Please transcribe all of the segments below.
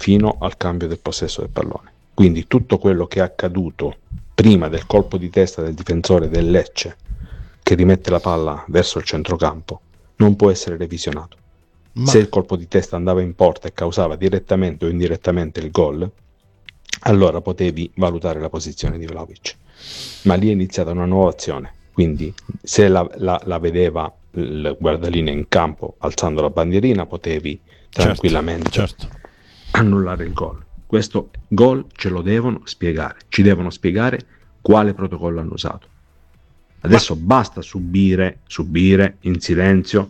fino al cambio del possesso del pallone. Quindi tutto quello che è accaduto prima del colpo di testa del difensore del Lecce, che rimette la palla verso il centrocampo, non può essere revisionato. Se il colpo di testa andava in porta e causava direttamente o indirettamente il gol, allora potevi valutare la posizione di Vlahovic. Ma lì è iniziata una nuova azione, quindi se la vedeva il guardalinea in campo alzando la bandierina, potevi tranquillamente annullare il gol. Questo gol ce lo devono spiegare, ci devono spiegare quale protocollo hanno usato. Adesso basta subire in silenzio,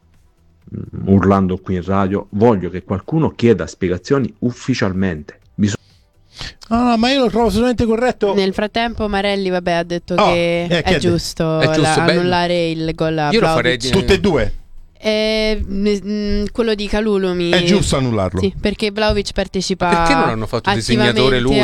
urlando qui in radio. Voglio che qualcuno chieda spiegazioni ufficialmente. No, ma io lo trovo assolutamente corretto. Nel frattempo Marelli ha detto che è giusto annullare il gol a io lo farei tutte e due. Quello di Kalulu è giusto annullarlo. Sì, perché Vlahovic partecipa. Perché non hanno fatto disegnatore lui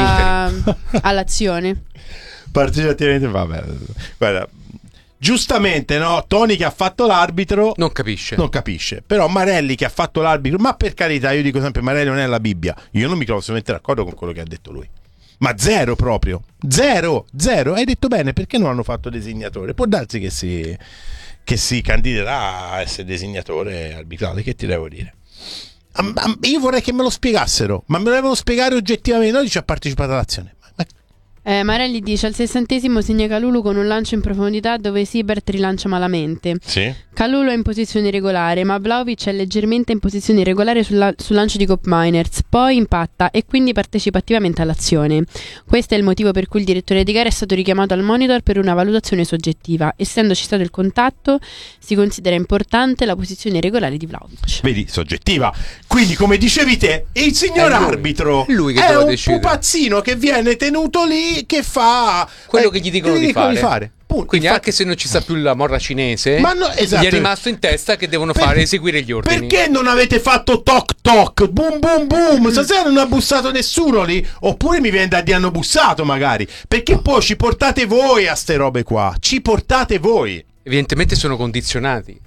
all'azione? Partecipa attivamente, vabbè. Guarda, giustamente, no? Toni che ha fatto l'arbitro non capisce. Però Marelli che ha fatto l'arbitro, ma per carità, io dico sempre, Marelli non è la Bibbia. Io non mi trovo assolutamente d'accordo con quello che ha detto lui. Ma zero proprio. Zero. Hai detto bene, perché non hanno fatto designatore? Può darsi che si candiderà a essere designatore arbitrale, che ti devo dire? Io vorrei che me lo spiegassero, ma me lo devono spiegare oggettivamente. Noi ci ha partecipato all'azione. Marelli dice: al 60° segna Kalulu con un lancio in profondità dove Siebert rilancia malamente. Sì. Kalulu è in posizione regolare, ma Vlahovic è leggermente in posizione irregolare sul lancio di Koop Meiners, poi impatta e quindi partecipa attivamente all'azione. Questo è il motivo per cui il direttore di gara è stato richiamato al monitor per una valutazione soggettiva. Essendoci stato il contatto, si considera importante la posizione irregolare di Vlahovic. Vedi, soggettiva. Quindi, come dicevi te, il signor arbitro lui che è un decidere. pupazzino che viene tenuto lì, che fa quello che gli dicono di fare. Quindi infatti, anche se non ci sta più la morra cinese, esatto, gli è rimasto in testa che devono eseguire gli ordini. Perché non avete fatto toc toc, boom boom boom? Stasera non ha bussato nessuno lì. Oppure mi viene da dire hanno bussato magari. Perché poi ci portate voi a ste robe qua. Ci portate voi. Evidentemente sono condizionati.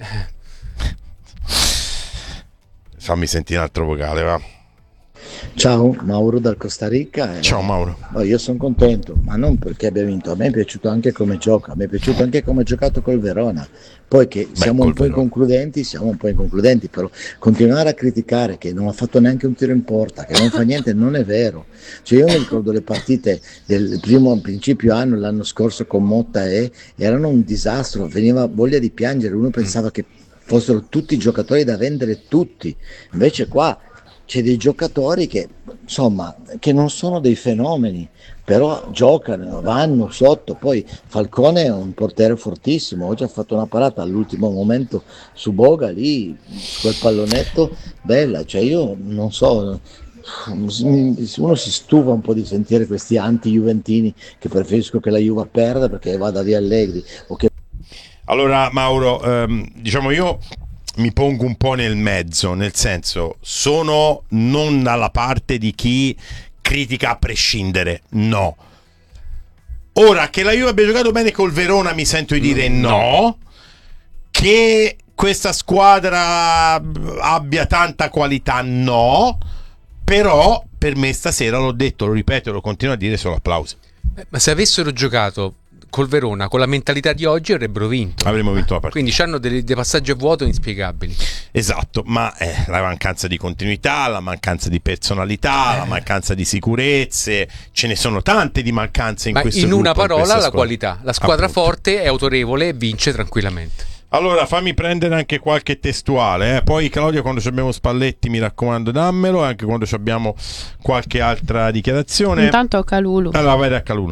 Fammi sentire un altro vocale, va. Ciao, Mauro dal Costa Rica. Ciao Mauro. Io sono contento, ma non perché abbia vinto, a me è piaciuto anche come gioca, a me è piaciuto anche come ha giocato col Verona. Poi che siamo un po' inconcludenti, però continuare a criticare che non ha fatto neanche un tiro in porta, che non fa niente, non è vero. Cioè io mi ricordo le partite del principio anno, l'anno scorso con Motta erano un disastro, veniva voglia di piangere, uno pensava che fossero tutti giocatori da vendere tutti, invece qua c'è dei giocatori che insomma che non sono dei fenomeni, però giocano, vanno sotto. Poi Falcone è un portiere fortissimo, oggi ha fatto una parata all'ultimo momento su Boga lì, su quel pallonetto, bella, cioè io non so, uno si stufa un po' di sentire questi anti-juventini che preferisco che la Juve perda perché vada via Allegri o che... Allora Mauro, diciamo io mi pongo un po' nel mezzo, nel senso, sono non dalla parte di chi critica a prescindere, no. Ora, che la Juve abbia giocato bene col Verona mi sento di dire no, che questa squadra abbia tanta qualità no, però per me stasera, l'ho detto, lo ripeto, lo continuo a dire, solo applausi. Ma se avessero giocato col Verona con la mentalità di oggi avrebbero vinto. Avremmo vinto la partita. Quindi c'hanno dei passaggi a vuoto inspiegabili. Esatto, ma la mancanza di continuità, la mancanza di personalità, la mancanza di sicurezze, ce ne sono tante di mancanze in questo gruppo. In una parola la squadra. Qualità. La squadra Appunto. Forte è autorevole e vince tranquillamente. Allora fammi prendere anche qualche testuale, Poi Claudio, quando abbiamo Spalletti, mi raccomando dammelo, anche quando abbiamo qualche altra dichiarazione. Intanto ho Kalulu. Allora vai da Kalulu.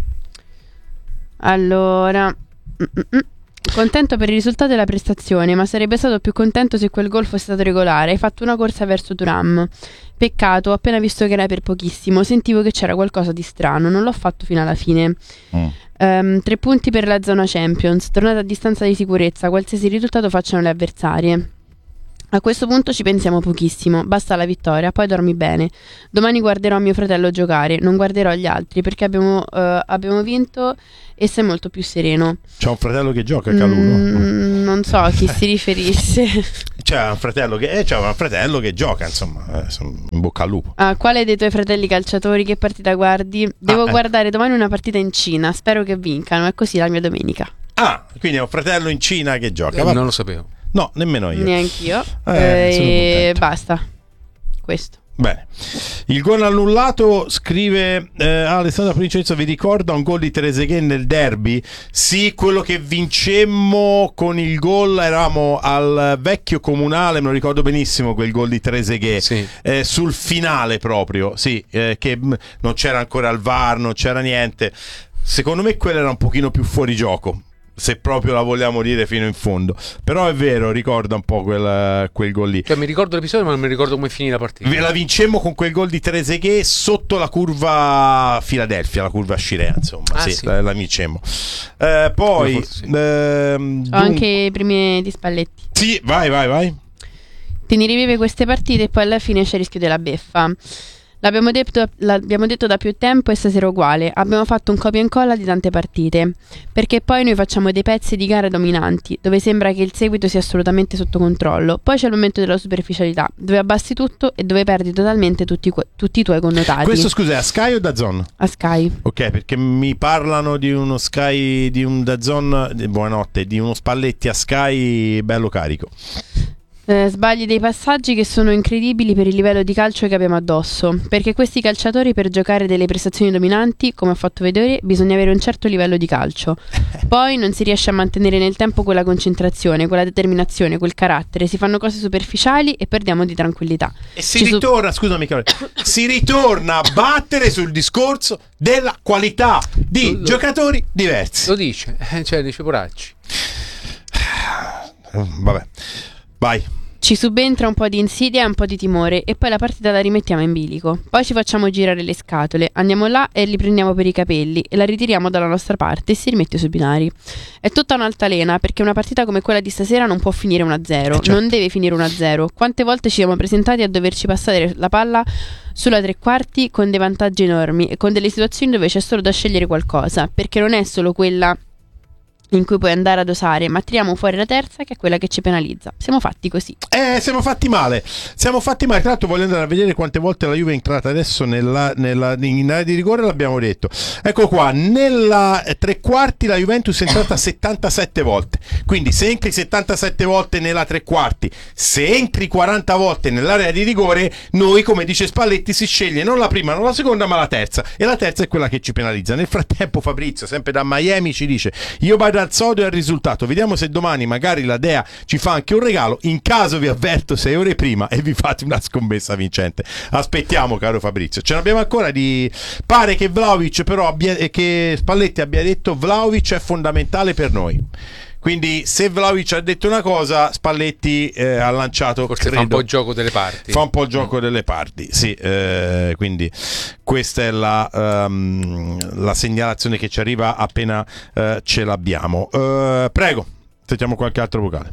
Allora, contento per il risultato e la prestazione, ma sarebbe stato più contento se quel gol fosse stato regolare. Hai fatto una corsa verso Thuram. Peccato, ho appena visto che era per pochissimo. Sentivo che c'era qualcosa di strano, non l'ho fatto fino alla fine. 3 punti per la zona Champions, tornata a distanza di sicurezza, qualsiasi risultato facciano le avversarie. A questo punto ci pensiamo pochissimo, basta la vittoria, poi dormi bene. Domani guarderò mio fratello giocare, non guarderò gli altri perché abbiamo vinto e sei molto più sereno. C'è un fratello che gioca, Caluno? Non so a chi si riferisse. C'è un fratello che gioca, insomma, in bocca al lupo. Quale dei tuoi fratelli calciatori, che partita guardi? Devo guardare domani una partita in Cina, spero che vincano, è così la mia domenica. Quindi è un fratello in Cina che gioca. Non lo sapevo. No, nemmeno io. Neanch'io. Basta. Questo. Bene. Il gol annullato, scrive Alessandro Vincenzo, vi ricorda un gol di Trezeguet nel derby? Sì, quello che vincemmo con il gol, eravamo al vecchio comunale, me lo ricordo benissimo quel gol di Trezeguet, sì. Sul finale proprio, sì, che non c'era ancora il VAR, non c'era niente. Secondo me quello era un pochino più fuori gioco, se proprio la vogliamo dire fino in fondo, però è vero, ricorda un po' quel gol lì. Cioè, mi ricordo l'episodio ma non mi ricordo come finì la partita. La vincemmo con quel gol di Trezeguet sotto la curva Philadelphia, la curva Scirea, insomma. Sì. La vincemmo. Poi sì. Ho anche i primi di Spalletti. Sì, vai. Te ne rivive queste partite e poi alla fine c'è il rischio della beffa. L'abbiamo detto da più tempo e stasera uguale. Abbiamo fatto un copia e incolla di tante partite, perché poi noi facciamo dei pezzi di gare dominanti, dove sembra che il seguito sia assolutamente sotto controllo. Poi c'è il momento della superficialità, dove abbassi tutto e dove perdi totalmente tutti i tuoi connotati. Questo, scusa, è a Sky o DAZN? A Sky. Ok, perché mi parlano di uno Sky, di un DAZN, buonanotte, di uno Spalletti a Sky bello carico. Sbagli dei passaggi che sono incredibili per il livello di calcio che abbiamo addosso, perché questi calciatori, per giocare delle prestazioni dominanti, come ho fatto vedere, bisogna avere un certo livello di calcio. Poi non si riesce a mantenere nel tempo quella concentrazione, quella determinazione, quel carattere, si fanno cose superficiali e perdiamo di tranquillità. E si ritorna a battere sul discorso della qualità di giocatori diversi. Lo dice, dice Poracci. Vabbè, vai. Ci subentra un po' di insidia e un po' di timore e poi la partita la rimettiamo in bilico. Poi ci facciamo girare le scatole, andiamo là e li prendiamo per i capelli e la ritiriamo dalla nostra parte e si rimette sui binari. È tutta un'altalena, perché una partita come quella di stasera non può finire 1-0, certo. Non deve finire 1-0. Quante volte ci siamo presentati a doverci passare la palla sulla tre quarti con dei vantaggi enormi e con delle situazioni dove c'è solo da scegliere qualcosa, perché non è solo quella in cui puoi andare a dosare, ma tiriamo fuori la terza, che è quella che ci penalizza. Siamo fatti così. Siamo fatti male. Tra l'altro voglio andare a vedere quante volte la Juve è entrata adesso in area di rigore, l'abbiamo detto. Ecco qua, nella tre quarti la Juventus è entrata 77 volte. Quindi se entri 77 volte nella tre quarti, se entri 40 volte nell'area di rigore, noi, come dice Spalletti, si sceglie non la prima, non la seconda, ma la terza. E la terza è quella che ci penalizza. Nel frattempo Fabrizio, sempre da Miami, ci dice: io vado al sodo e al risultato, vediamo se domani magari la Dea ci fa anche un regalo, in caso vi avverto 6 ore prima e vi fate una scommessa vincente. Aspettiamo, caro Fabrizio, ce n'abbiamo ancora di... Pare che Vlahovic però che Spalletti abbia detto Vlahovic è fondamentale per noi, quindi se Vlahovic ha detto una cosa, Spalletti ha lanciato, forse credo, fa un po' il gioco delle parti. Fa un po' il gioco delle parti, sì, quindi questa è la segnalazione che ci arriva appena ce l'abbiamo. Prego, sentiamo qualche altro vocale.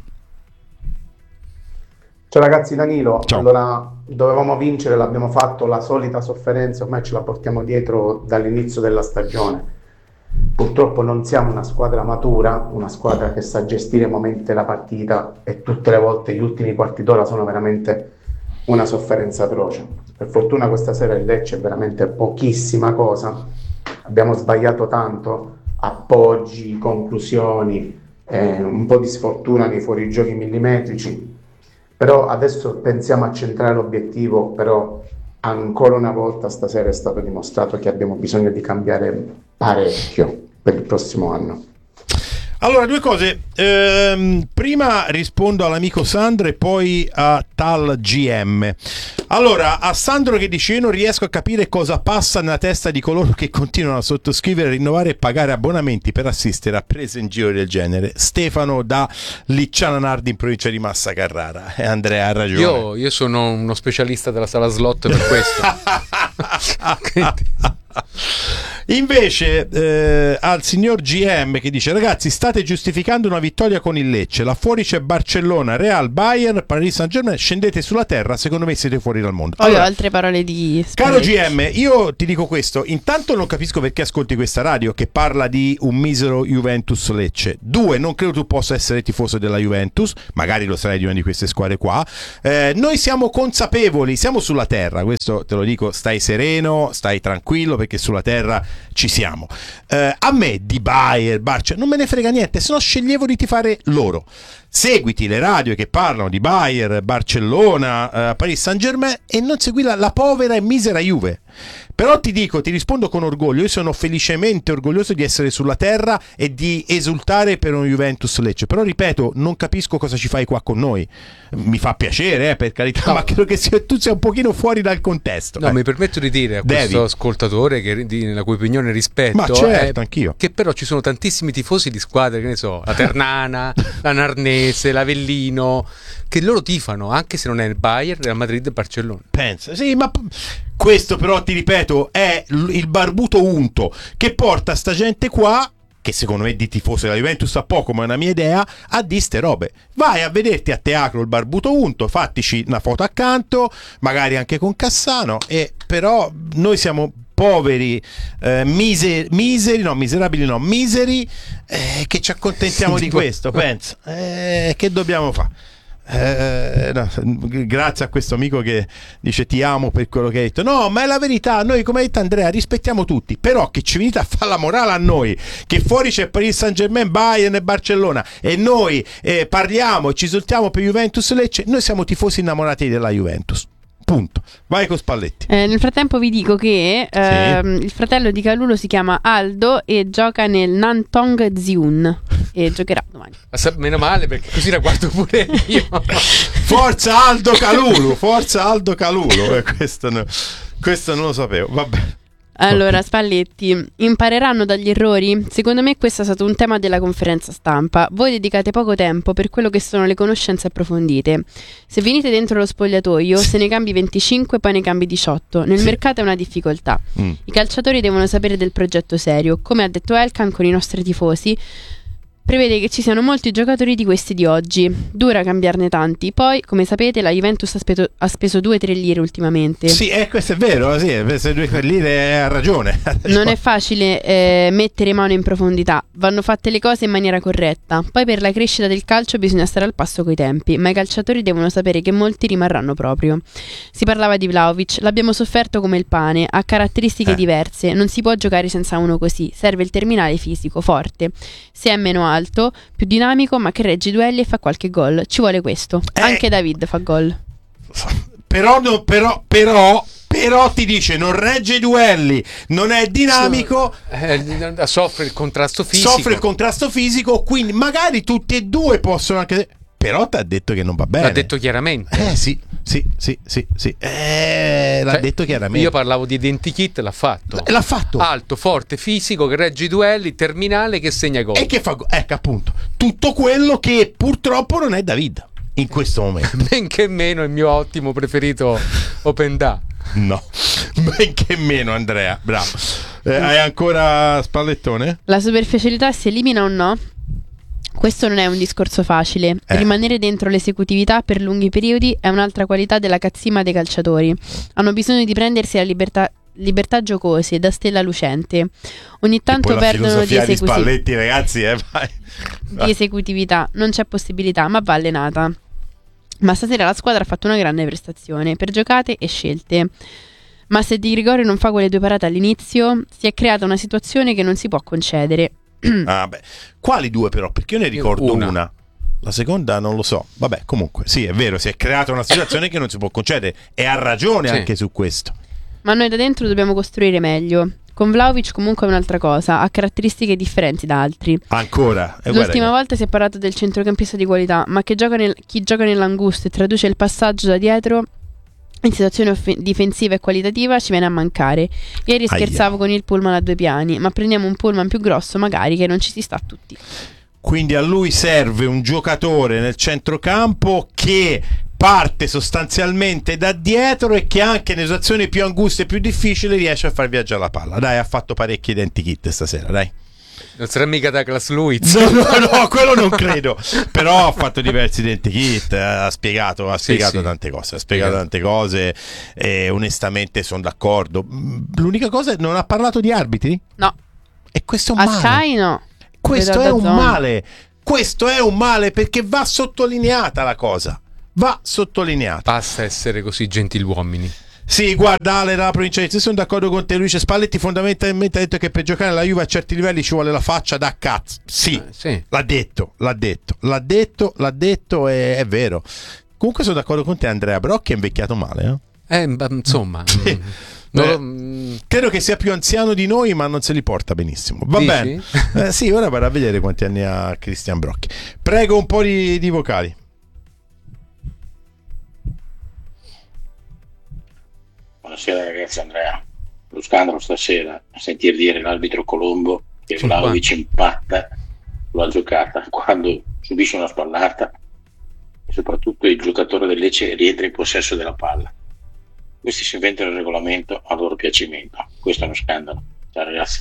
Ciao ragazzi, Danilo. Ciao. Allora, dovevamo vincere, l'abbiamo fatto, la solita sofferenza ormai ce la portiamo dietro dall'inizio della stagione. Purtroppo non siamo una squadra matura, una squadra che sa gestire i momenti della partita, e tutte le volte gli ultimi quarti d'ora sono veramente una sofferenza atroce. Per fortuna questa sera il Lecce è veramente pochissima cosa, abbiamo sbagliato tanto, appoggi, conclusioni, un po' di sfortuna nei fuorigiochi millimetrici, però adesso pensiamo a centrare l'obiettivo. Però ancora una volta stasera è stato dimostrato che abbiamo bisogno di cambiare parecchio per il prossimo anno. Allora, due cose. Prima rispondo all'amico Sandro e poi a tal GM. Allora, a Sandro che dice: io non riesco a capire cosa passa nella testa di coloro che continuano a sottoscrivere, rinnovare e pagare abbonamenti per assistere a prese in giro del genere. Stefano da Licciana Nardi in provincia di Massa Carrara. E Andrea ha ragione. Io sono uno specialista della sala slot per questo. Invece al signor GM che dice: ragazzi, state giustificando una vittoria con il Lecce, là fuori c'è Barcellona, Real, Bayern, Paris Saint-Germain, scendete sulla terra, secondo me siete fuori dal mondo. Allora, altre parole di caro GM, io ti dico questo: intanto non capisco perché ascolti questa radio che parla di un misero Juventus Lecce. 2, non credo tu possa essere tifoso della Juventus, magari lo sarai di una di queste squadre qua. Noi siamo consapevoli, siamo sulla terra, questo te lo dico, stai sereno, stai tranquillo, perché sulla terra ci siamo. A me di Bayern, Barça non me ne frega niente, se no sceglievo di tifare loro. Seguiti le radio che parlano di Bayern, Barcellona, Paris Saint-Germain e non segui la povera e misera Juve. Però ti dico, ti rispondo con orgoglio, io sono felicemente orgoglioso di essere sulla terra e di esultare per un Juventus Lecce, però ripeto, non capisco cosa ci fai qua con noi. Mi fa piacere, per carità, no, ma credo che tu sia un pochino fuori dal contesto. No, mi permetto di dire a questo ascoltatore la cui opinione rispetto, ma certo, anch'io, che però ci sono tantissimi tifosi di squadre, che ne so, la Ternana, la Narnese, l'Avellino, che loro tifano, anche se non è il Bayern, Real Madrid e Barcellona. Pensa, sì, ma questo però, ti ripeto, è il barbuto unto che porta sta gente qua, che secondo me di tifoso della Juventus ha poco, ma è una mia idea, a di ste robe. Vai a vederti a teatro il barbuto unto, fattici una foto accanto, magari anche con Cassano, e però noi siamo poveri, miseri, che ci accontentiamo di questo, pensa. Che dobbiamo fare? No, grazie a questo amico che dice ti amo per quello che hai detto. No, ma è la verità, noi, come ha detto Andrea, rispettiamo tutti, però che ci venite a fare la morale a noi, che fuori c'è Paris Saint-Germain, Bayern e Barcellona, e noi parliamo e ci esultiamo per Juventus Lecce. Noi siamo tifosi innamorati della Juventus, punto. Vai con Spalletti. Nel frattempo vi dico che il fratello di Calulo si chiama Aldo e gioca nel Nantong Ziun e giocherà domani. Meno male, perché così la guardo pure io. Forza Aldo Calulo, forza Aldo Calulo. Questo non lo sapevo, vabbè. Allora, Spalletti, impareranno dagli errori? Secondo me questo è stato un tema della conferenza stampa. Voi dedicate poco tempo per quello che sono le conoscenze approfondite. Se venite dentro lo spogliatoio, se ne cambi 25, poi ne cambi 18. Nel mercato è una difficoltà. I calciatori devono sapere del progetto serio. Come ha detto Elkan con i nostri tifosi, prevede che ci siano molti giocatori di questi di oggi. Dura cambiarne tanti. Poi, come sapete, la Juventus ha speso 2-3 lire ultimamente. Sì, questo è vero, sì, 2-3 lire ha ragione. Non è facile mettere mano in profondità. Vanno fatte le cose in maniera corretta. Poi per la crescita del calcio bisogna stare al passo coi tempi, ma i calciatori devono sapere che molti rimarranno proprio. Si parlava di Vlahovic, l'abbiamo sofferto come il pane, ha caratteristiche diverse, non si può giocare senza uno così, serve il terminale fisico, forte. Se è meno alto, più dinamico, ma che regge i duelli e fa qualche gol. Ci vuole questo. Anche David fa gol. Però ti dice non regge i duelli, non è dinamico, soffre il contrasto fisico. Quindi magari tutti e due possono anche. Però ti ha detto che non va bene. L'ha detto chiaramente. Sì. L'ha detto chiaramente. Io parlavo di identikit, l'ha fatto. Alto, forte, fisico, che regge i duelli, terminale, che segna gol. E che fa gol. Ecco, appunto, tutto quello che purtroppo non è David in questo momento. Men che meno il mio ottimo preferito Openda. No, ben che meno, Andrea, bravo. Hai ancora Spallettone? La superficialità si elimina o no? Questo non è un discorso facile. Rimanere dentro l'esecutività per lunghi periodi è un'altra qualità della cazzima dei calciatori. Hanno bisogno di prendersi la libertà giocose, da stella lucente. Ogni tanto perdono di Spalletti, ragazzi, vai. Di esecutività. Non c'è possibilità, ma va allenata. Ma stasera la squadra ha fatto una grande prestazione per giocate e scelte. Ma se Di Gregorio non fa quelle 2 parate all'inizio, si è creata una situazione che non si può concedere. Quali 2 però? Perché io ne ricordo una. La seconda non lo so. Vabbè, comunque, sì, è vero, si è creata una situazione che non si può concedere e ha ragione anche su questo. Ma noi da dentro dobbiamo costruire meglio. Con Vlahovic comunque è un'altra cosa, ha caratteristiche differenti da altri. Ancora. L'ultima volta si è parlato del centrocampista di qualità, ma chi gioca nell'angustia e traduce il passaggio da dietro in situazione difensiva e qualitativa ci viene a mancare. Ieri scherzavo con il pullman a 2 piani, ma prendiamo un pullman più grosso magari, che non ci si sta tutti. Quindi a lui serve un giocatore nel centrocampo che parte sostanzialmente da dietro e che anche nelle situazioni più anguste e più difficili riesce a far viaggiare la palla. Dai, ha fatto parecchi identikit stasera, dai. Non sarà mica Douglas Luiz. No, quello non credo. Però ha fatto diversi identikit, ha spiegato tante cose. Ha spiegato tante cose e onestamente sono d'accordo. L'unica cosa è che non ha parlato di arbitri? No. E questo è un male. Sky no. Questo è un male. Questo è un male perché va sottolineata la cosa. Va sottolineata. Basta essere così gentiluomini. Sì, guarda Ale dalla provincia di sono d'accordo con te. Luigi Spalletti fondamentalmente ha detto che per giocare alla Juve a certi livelli ci vuole la faccia da cazzo. Sì. L'ha detto, è vero. Comunque sono d'accordo con te, Andrea Brocchi è invecchiato male, insomma. Sì. Credo che sia più anziano di noi, ma non se li porta benissimo. Va bene. Sì, ora vado a vedere quanti anni ha Cristian Brocchi. Prego un po' di vocali. Buonasera ragazzi, Andrea. Lo scandalo stasera, a sentir dire l'arbitro Colombo che Vlahovic impatta, lo ha giocata quando subisce una spallata e soprattutto il giocatore del Lecce rientra in possesso della palla. Questi si inventano il regolamento a loro piacimento. Questo è uno scandalo. Ciao ragazzi.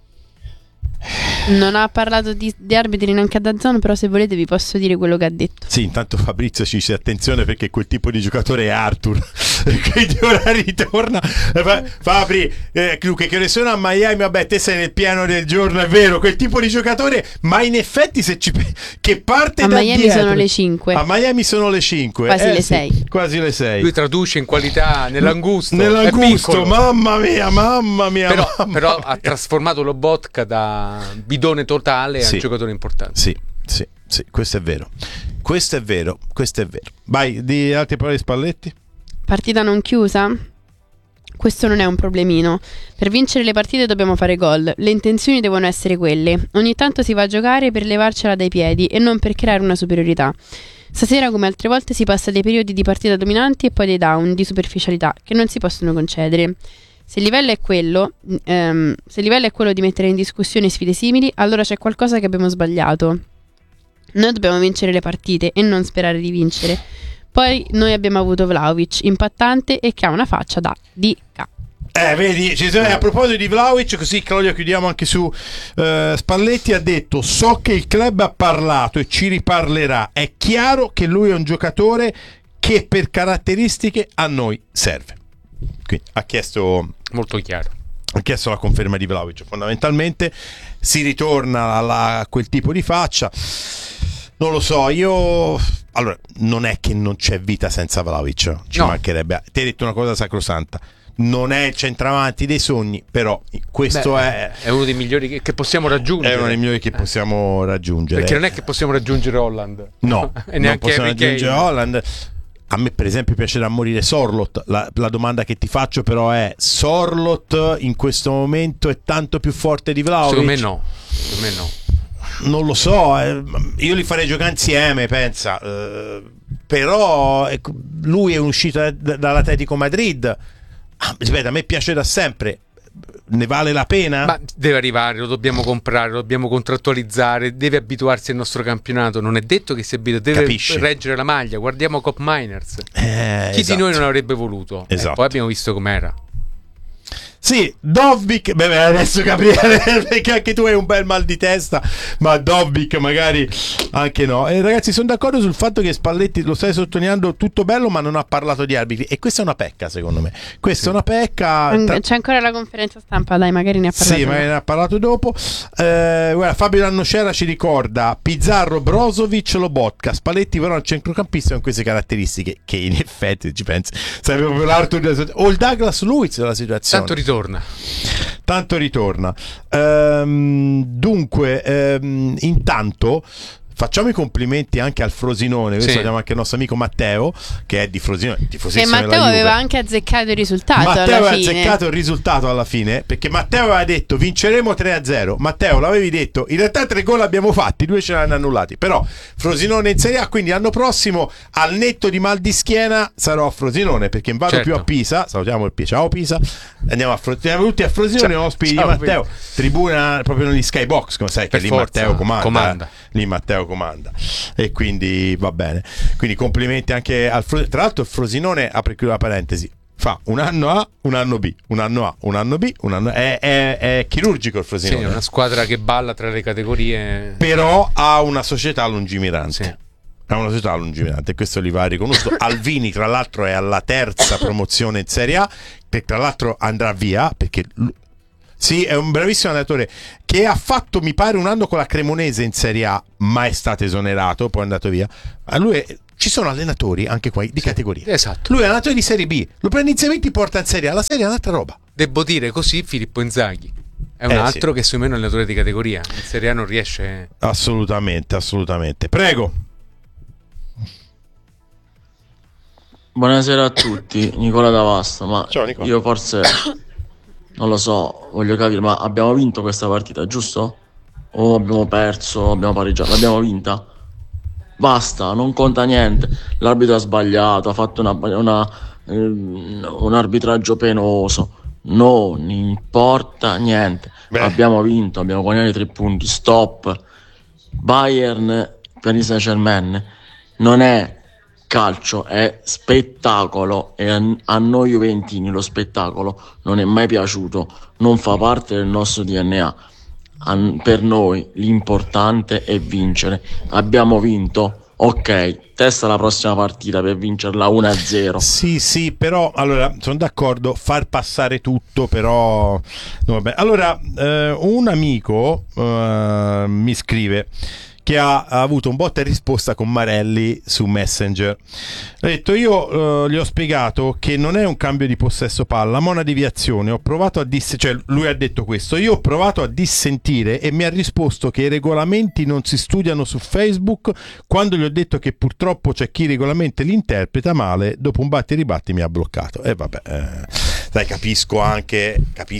Non ha parlato di arbitri neanche a Dazzone, però se volete vi posso dire quello che ha detto. Sì, intanto Fabrizio ci dice attenzione perché quel tipo di giocatore è Arthur e quindi ora ritorna. Fabri, che ore sono a Miami? Vabbè, te sei nel piano del giorno, è vero, quel tipo di giocatore, ma in effetti se che parte a da Miami dietro, sono le 5. A Miami sono le 5. Quasi le 6. Quasi le 6. Lui traduce in qualità nell'angusto. Nell'angusto, mamma mia. Però ha trasformato Lobotka da bidone totale a un giocatore importante. Sì, questo è vero. Vai, di altre parole di Spalletti? Partita non chiusa? Questo non è un problemino. Per vincere le partite dobbiamo fare gol. Le intenzioni devono essere quelle. Ogni tanto si va a giocare per levarcela dai piedi e non per creare una superiorità. Stasera, come altre volte, si passa dei periodi di partita dominanti e poi dei down di superficialità che non si possono concedere. Se il livello è quello di mettere in discussione sfide simili, allora c'è qualcosa che abbiamo sbagliato. Noi dobbiamo vincere le partite e non sperare di vincere. Poi noi abbiamo avuto Vlahovic, impattante e che ha una faccia da DK. Vedi, a proposito di Vlahovic, così Claudia chiudiamo anche su Spalletti, ha detto: so che il club ha parlato e ci riparlerà. È chiaro che lui è un giocatore che per caratteristiche a noi serve. Quindi ha chiesto, molto chiaro, ha chiesto la conferma di Vlahovic. Fondamentalmente si ritorna a quel tipo di faccia. Non lo so, allora non è che non c'è vita senza Vlahovic, ci mancherebbe. Ti hai detto una cosa sacrosanta, non è il centravanti dei sogni, però questo è uno dei migliori che possiamo raggiungere. È uno dei migliori che possiamo raggiungere, perché non è che possiamo raggiungere Holland, no, e neanche possiamo raggiungere Holland. A me per esempio piacerà morire Sorloth. La domanda che ti faccio però è: Sorloth in questo momento è tanto più forte di Vlahovic? Secondo me no. Non lo so, io li farei giocare insieme, pensa. Però lui è uscito dall'Atletico Madrid. Ripeto, a me piace da sempre. Ne vale la pena? Ma deve arrivare, lo dobbiamo comprare, lo dobbiamo contrattualizzare, deve abituarsi al nostro campionato. Non è detto che si abitua, deve reggere la maglia. Guardiamo Cop Miners. Chi di noi non avrebbe voluto? Esatto. Poi abbiamo visto com'era. Sì, Dovbyk, adesso Gabriele, perché anche tu hai un bel mal di testa, ma Dovbyk magari anche no. Ragazzi, sono d'accordo sul fatto che Spalletti, lo stai sottolineando, tutto bello, ma non ha parlato di arbitri, e questa è una pecca, secondo me. Questa è una pecca. C'è ancora la conferenza stampa, dai, magari ne ha parlato. Sì, magari ne ha parlato dopo. Guarda, Fabio Lannocera ci ricorda Pizarro, Brozovic, Lobotka. Spalletti però è un centrocampista con queste caratteristiche, che in effetti ci pensi sarebbe proprio l'Arthur o il Douglas Luiz della situazione. Tanto ritorna. Dunque, intanto facciamo i complimenti anche al Frosinone. Questo salutiamo anche il nostro amico Matteo, che è di Frosinone, e Matteo aveva anche azzeccato il risultato. Matteo aveva azzeccato il risultato alla fine, perché Matteo aveva detto vinceremo 3-0. Matteo, l'avevi detto, in realtà 3 gol abbiamo fatti, 2 ce l'hanno annullati, però Frosinone in Serie A, quindi l'anno prossimo al netto di mal di schiena sarò a Frosinone, perché non vado più a Pisa. Salutiamo il Pisa, ciao Pisa, andiamo tutti a Frosinone, ospiti di Matteo, tribuna proprio negli skybox, come sai, che lì Matteo comanda. Lì Matteo comanda, e quindi va bene. Quindi complimenti anche al Frosinone. Tra l'altro il Frosinone, apre e chiude la parentesi, fa un anno A, un anno B, un anno A, un anno B, un anno è chirurgico il Frosinone. Sì, è una squadra che balla tra le categorie, però ha una società lungimirante. Sì. Ha una società lungimirante, e questo gli va riconosciuto. Alvini, tra l'altro, è alla terza promozione in Serie A, che tra l'altro andrà via perché sì, è un bravissimo allenatore che ha fatto, mi pare, un anno con la Cremonese in Serie A, ma è stato esonerato, poi è andato via. Ci sono allenatori anche qua di categoria. Esatto. Lui è allenatore di Serie B, lo prende insieme e ti porta in Serie A. La Serie A è un'altra roba. Devo dire così, Filippo Inzaghi è un altro che secondo me è un allenatore di categoria. In Serie A non riesce. Assolutamente. Prego. Buonasera a tutti, Nicola da Vasto. Ma ciao, Nicola. Io forse non lo so, voglio capire, ma abbiamo vinto questa partita, giusto? O abbiamo perso, abbiamo pareggiato? L'abbiamo vinta? Basta, non conta niente. L'arbitro ha sbagliato, ha fatto un arbitraggio penoso. Non importa niente. Abbiamo vinto, abbiamo guadagnato 3 punti. Stop. Bayern, Paris Saint-Germain non è calcio, è spettacolo, e a noi juventini lo spettacolo non è mai piaciuto, non fa parte del nostro DNA. Per noi l'importante è vincere. Abbiamo vinto, ok, testa la prossima partita per vincerla 1-0. Sì, però allora sono d'accordo, far passare tutto, però no, vabbè. Allora un amico mi scrive che ha avuto un botta e risposta con Marelli su Messenger. Ha detto: io gli ho spiegato che non è un cambio di possesso palla, ma una deviazione. Ho provato a cioè lui ha detto questo: io ho provato a dissentire e mi ha risposto che i regolamenti non si studiano su Facebook. Quando gli ho detto che purtroppo c'è chi i regolamenti li interpreta male, dopo un batti e ribatti mi ha bloccato. E vabbè, dai, capisco anche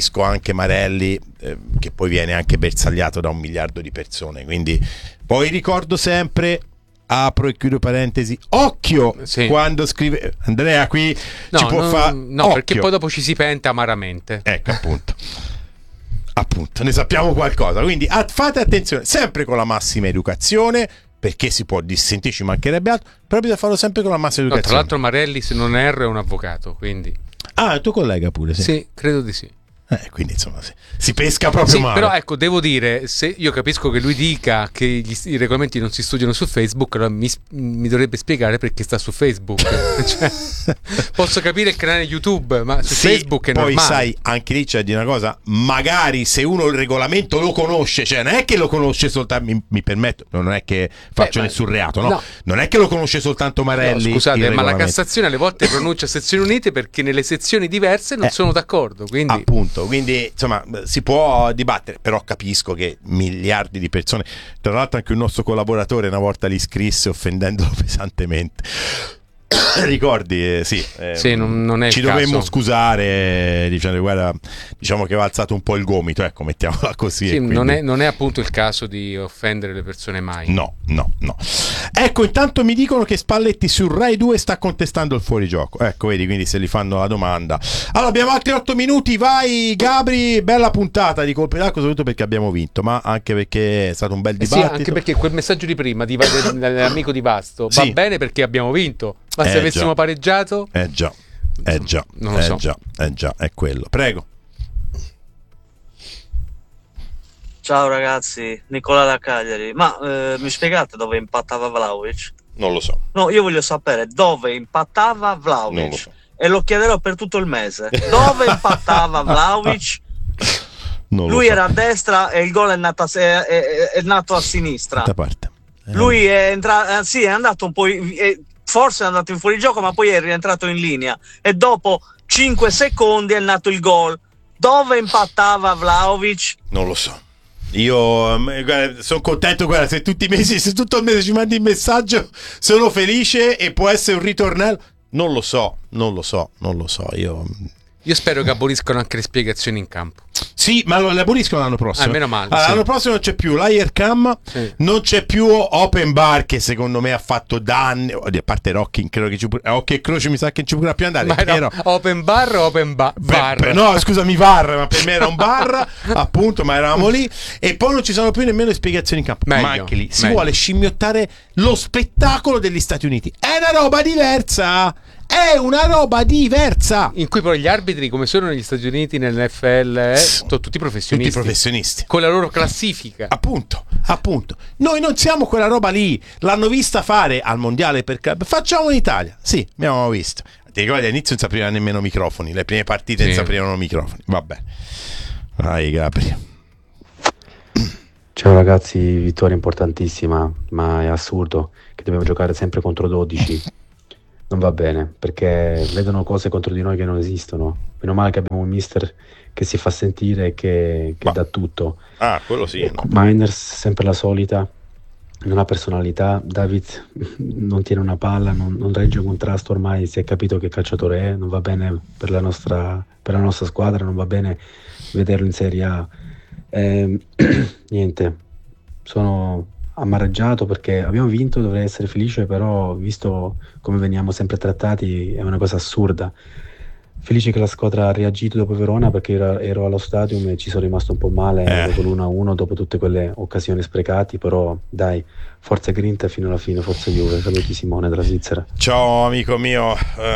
Marelli, che poi viene anche bersagliato da 1 miliardo di persone, quindi poi ricordo sempre, apro e chiudo parentesi, occhio quando scrive Andrea, qui ci può fare no, perché poi dopo ci si pente amaramente. Ecco, appunto ne sappiamo qualcosa, quindi fate attenzione, sempre con la massima educazione, perché si può dissentire, ci mancherebbe altro, però bisogna farlo sempre con la massima educazione. Tra l'altro Marelli, se non erro, è un avvocato, quindi è il tuo collega pure? Sì, credo di sì. Quindi insomma si pesca proprio male. Però ecco, devo dire, se io capisco che lui dica che i regolamenti non si studiano su Facebook, allora mi dovrebbe spiegare perché sta su Facebook. Cioè, posso capire il canale YouTube, ma su Facebook è poi normale. Sai, anche lì c'è di una cosa, magari se uno il regolamento lo conosce, cioè non è che lo conosce soltanto, mi permetto, non è che faccio nessun reato, no? Non è che lo conosce soltanto Marelli. No, scusate, ma la Cassazione alle volte pronuncia sezioni unite perché nelle sezioni diverse non sono d'accordo, quindi appunto. Quindi insomma si può dibattere, però capisco che miliardi di persone, tra l'altro anche un nostro collaboratore una volta li scrisse offendendolo pesantemente. Ricordi? Sì, non è ci dovemmo scusare dicendo guarda, diciamo che aveva alzato un po' il gomito, ecco, mettiamola così. Sì, quindi non è appunto il caso di offendere le persone mai. No. Ecco, intanto mi dicono che Spalletti su Rai 2 sta contestando il fuorigioco. Ecco, vedi, quindi se gli fanno la domanda. Allora, abbiamo altri 8 minuti, vai Gabri, bella puntata di Colpo d'Arco, soprattutto perché abbiamo vinto, ma anche perché è stato un bel dibattito. Sì, anche perché quel messaggio di prima dell'amico di Vasto va bene perché abbiamo vinto. Ma se avessimo pareggiato? È già, è quello. Prego. Ciao ragazzi, Nicola da Cagliari. Ma mi spiegate dove impattava Vlahovic? Non lo so. No, io voglio sapere dove impattava Vlahovic. Non lo so. E lo chiederò per tutto il mese. Dove impattava Vlahovic? Lui era a destra e il gol è nato a sinistra. Parte. Lui è andato un po'... forse è andato in fuorigioco, ma poi è rientrato in linea e dopo 5 secondi è nato il gol. Dove impattava Vlahovic? Non lo so. Io sono contento, guarda, se tutto il mese ci mandi il messaggio sono felice, e può essere un ritornello. Non lo so. Io spero che aboliscano anche le spiegazioni in campo. Sì, ma lo aboliscono l'anno prossimo. Meno male. Allora, l'anno prossimo non c'è più l'Air Cam, non c'è più Open Bar, che secondo me ha fatto danni. A parte Rocky, credo che Occhio e Croce mi sa che ci potrà più andare. No, Open Bar o Open Bar? No, scusami, VAR, ma per me era un bar, appunto, ma eravamo lì. E poi non ci sono più nemmeno le spiegazioni in campo. Ma anche lì si vuole scimmiottare lo spettacolo degli Stati Uniti. È una roba diversa. È una roba diversa. In cui poi gli arbitri, come sono negli Stati Uniti, nell'NFL, sono tutti professionisti. Con la loro classifica. Appunto. Noi non siamo quella roba lì. L'hanno vista fare al mondiale per club. Facciamo in Italia. Sì, abbiamo visto. Ti ricordi, all'inizio non si aprivano nemmeno microfoni. Le prime partite non si aprivano microfoni. Vabbè. Vai, Gabri. Ciao ragazzi, vittoria importantissima, ma è assurdo che dobbiamo giocare sempre contro 12. Non va bene, perché vedono cose contro di noi che non esistono. Meno male che abbiamo un mister che si fa sentire e che dà tutto. Quello sì. Miners, sempre la solita, non ha personalità. David non tiene una palla, non regge un contrasto, ormai si è capito che calciatore è, non va bene per la nostra squadra, non va bene vederlo in Serie A. Niente, sono amareggiato perché abbiamo vinto, dovrei essere felice, però visto come veniamo sempre trattati è una cosa assurda. Felice che la squadra ha reagito dopo Verona, perché ero allo stadium e ci sono rimasto un po' male dopo l'1-1, dopo tutte quelle occasioni sprecate, però dai, forza Grinta fino alla fine, forza Juve. Saluti Simone dalla Svizzera. Ciao amico mio,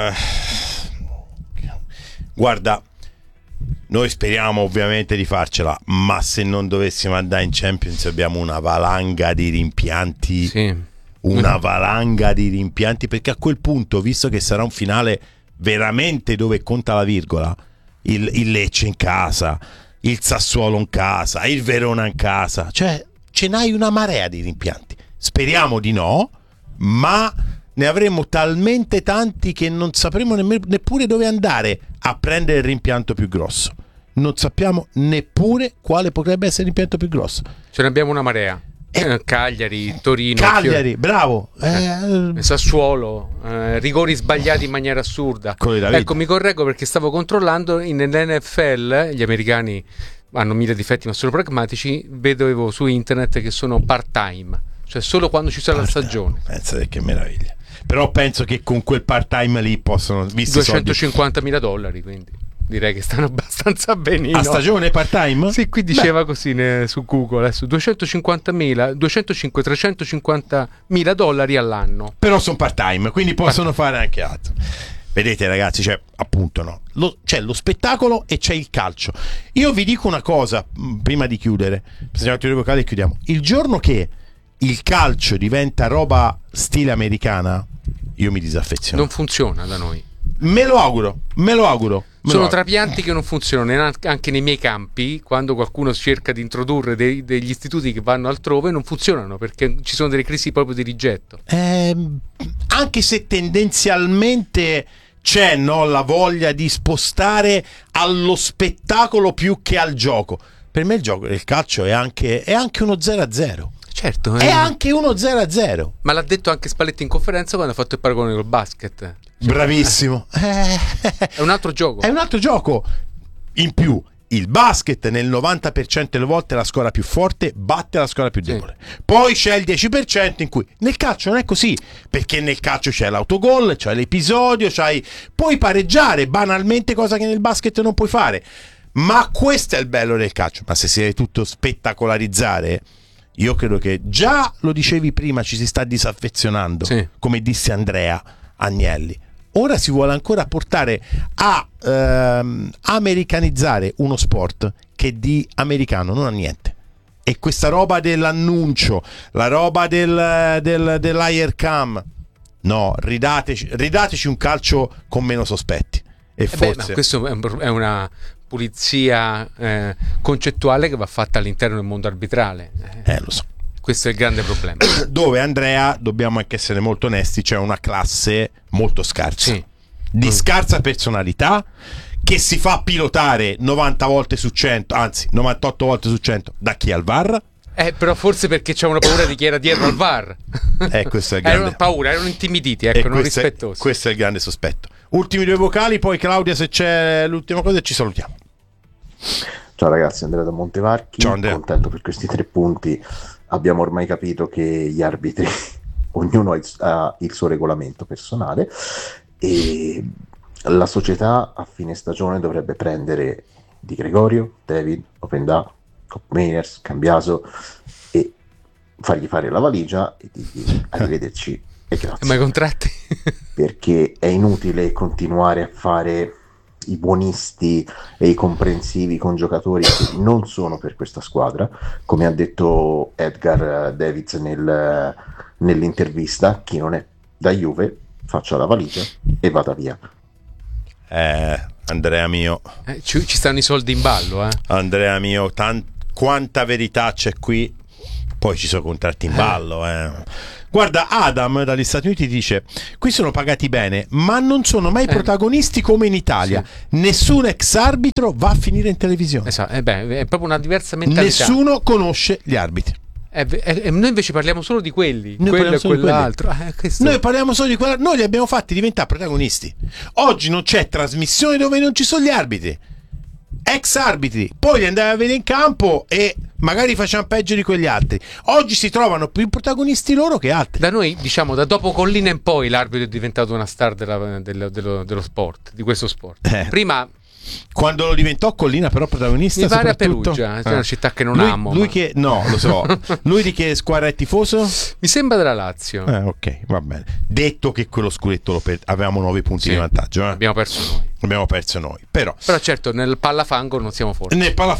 guarda, noi speriamo ovviamente di farcela, ma se non dovessimo andare in Champions abbiamo una valanga di rimpianti. Una valanga di rimpianti, perché a quel punto, visto che sarà un finale veramente dove conta la virgola, il Lecce in casa, il Sassuolo in casa, il Verona in casa, cioè ce n'hai una marea di rimpianti. Speriamo di no, ma ne avremo talmente tanti che non sapremo neppure dove andare a prendere il rimpianto più grosso. Non sappiamo neppure quale potrebbe essere il rimpianto più grosso. Ce ne abbiamo una marea. Cagliari, Torino, bravo, Sassuolo, rigori sbagliati in maniera assurda. Ecco, mi correggo perché stavo controllando nell'NFL, gli americani hanno mille difetti ma sono pragmatici, vedevo su internet che sono part time, cioè solo quando ci sarà la stagione. Pensate che meraviglia. Però penso che con quel part time lì possono, visti $250,000, quindi direi che stanno abbastanza benino. A stagione part time? Sì, qui diceva così su Google, adesso $350,000 all'anno. Però sono part time, quindi possono fare anche altro. Vedete ragazzi, cioè appunto no, c'è lo spettacolo e c'è il calcio. Io vi dico una cosa prima di chiudere, se due vocali e chiudiamo. Il giorno che il calcio diventa roba stile americana, io mi disaffeziono. Non funziona da noi. Me lo auguro. Sono trapianti che non funzionano anche nei miei campi. Quando qualcuno cerca di introdurre degli istituti che vanno altrove, non funzionano perché ci sono delle crisi proprio di rigetto. Anche se tendenzialmente c'è la voglia di spostare allo spettacolo più che al gioco. Per me il calcio è anche uno 0-0. Certo, è anche uno 0-0. Ma l'ha detto anche Spalletti in conferenza quando ha fatto il paragone col basket. Bravissimo. È un altro gioco. È un altro gioco. In più, il basket nel 90% delle volte la squadra più forte batte la squadra più debole. Poi c'è il 10% in cui nel calcio non è così, perché nel calcio c'è l'autogol, c'è l'episodio, puoi pareggiare banalmente, cosa che nel basket non puoi fare. Ma questo è il bello del calcio. Ma se si deve tutto spettacolarizzare, io credo che già lo dicevi prima, ci si sta disaffezionando, come disse Andrea Agnelli. Ora si vuole ancora portare a americanizzare uno sport che di americano non ha niente. E questa roba dell'annuncio, la roba dell'Air Cam, no, ridateci un calcio con meno sospetti. E forse ma questo è una pulizia concettuale che va fatta all'interno del mondo arbitrale. Lo so. Questo è il grande problema. Dove, Andrea, dobbiamo anche essere molto onesti, c'è una classe molto scarsa, di scarsa personalità, che si fa pilotare 90 volte su 100, anzi 98 volte su 100 da chi al VAR. Però forse perché c'è una paura di chi era dietro al VAR. Questo è il grande... Era una paura, erano intimiditi, non rispettosi. Questo è il grande sospetto. Ultimi due vocali, poi Claudia, se c'è l'ultima cosa, ci salutiamo. Ciao ragazzi, Andrea da Montevarchi. Ciao Andrea. Contento per questi 3 punti. Abbiamo ormai capito che gli arbitri, ognuno ha il suo regolamento personale e la società a fine stagione dovrebbe prendere Di Gregorio, David, Openda, Koopmeiners, Cambiaso e fargli fare la valigia e dirgli arrivederci e grazie. Ma i contratti? Perché è inutile continuare a fare i buonisti e i comprensivi con giocatori che non sono per questa squadra, come ha detto Edgar Davids nell'intervista. Chi non è da Juve faccia la valigia e vada via. Andrea mio, ci stanno i soldi in ballo, Andrea mio, quanta verità c'è qui. Poi ci sono contratti in ballo, Guarda, Adam dagli Stati Uniti dice: qui sono pagati bene, ma non sono mai protagonisti come in Italia. Sì. Nessun ex arbitro va a finire in televisione. Esatto, è proprio una diversa mentalità. Nessuno conosce gli arbitri. Noi invece parliamo solo di quelli, noi quello e quell'altro. Noi parliamo solo di quello. Noi li abbiamo fatti diventare protagonisti. Oggi non c'è trasmissione dove non ci sono gli arbitri. Ex arbitri, poi li andavi a vedere in campo e magari facciamo peggio di quegli altri. Oggi si trovano più protagonisti loro che altri. Da noi, diciamo, da dopo Collina in poi l'arbitro è diventato una star dello sport, di questo sport. Prima, quando lo diventò Collina, però protagonista, mi pare a Perugia, è una città che non amo. Lui che no, lo so. Lui di che squadra è tifoso? Mi sembra della Lazio. Ok, va bene. Detto che quello scudetto avevamo 9 punti di vantaggio. Abbiamo perso noi. Però certo nel pallafango non siamo forti.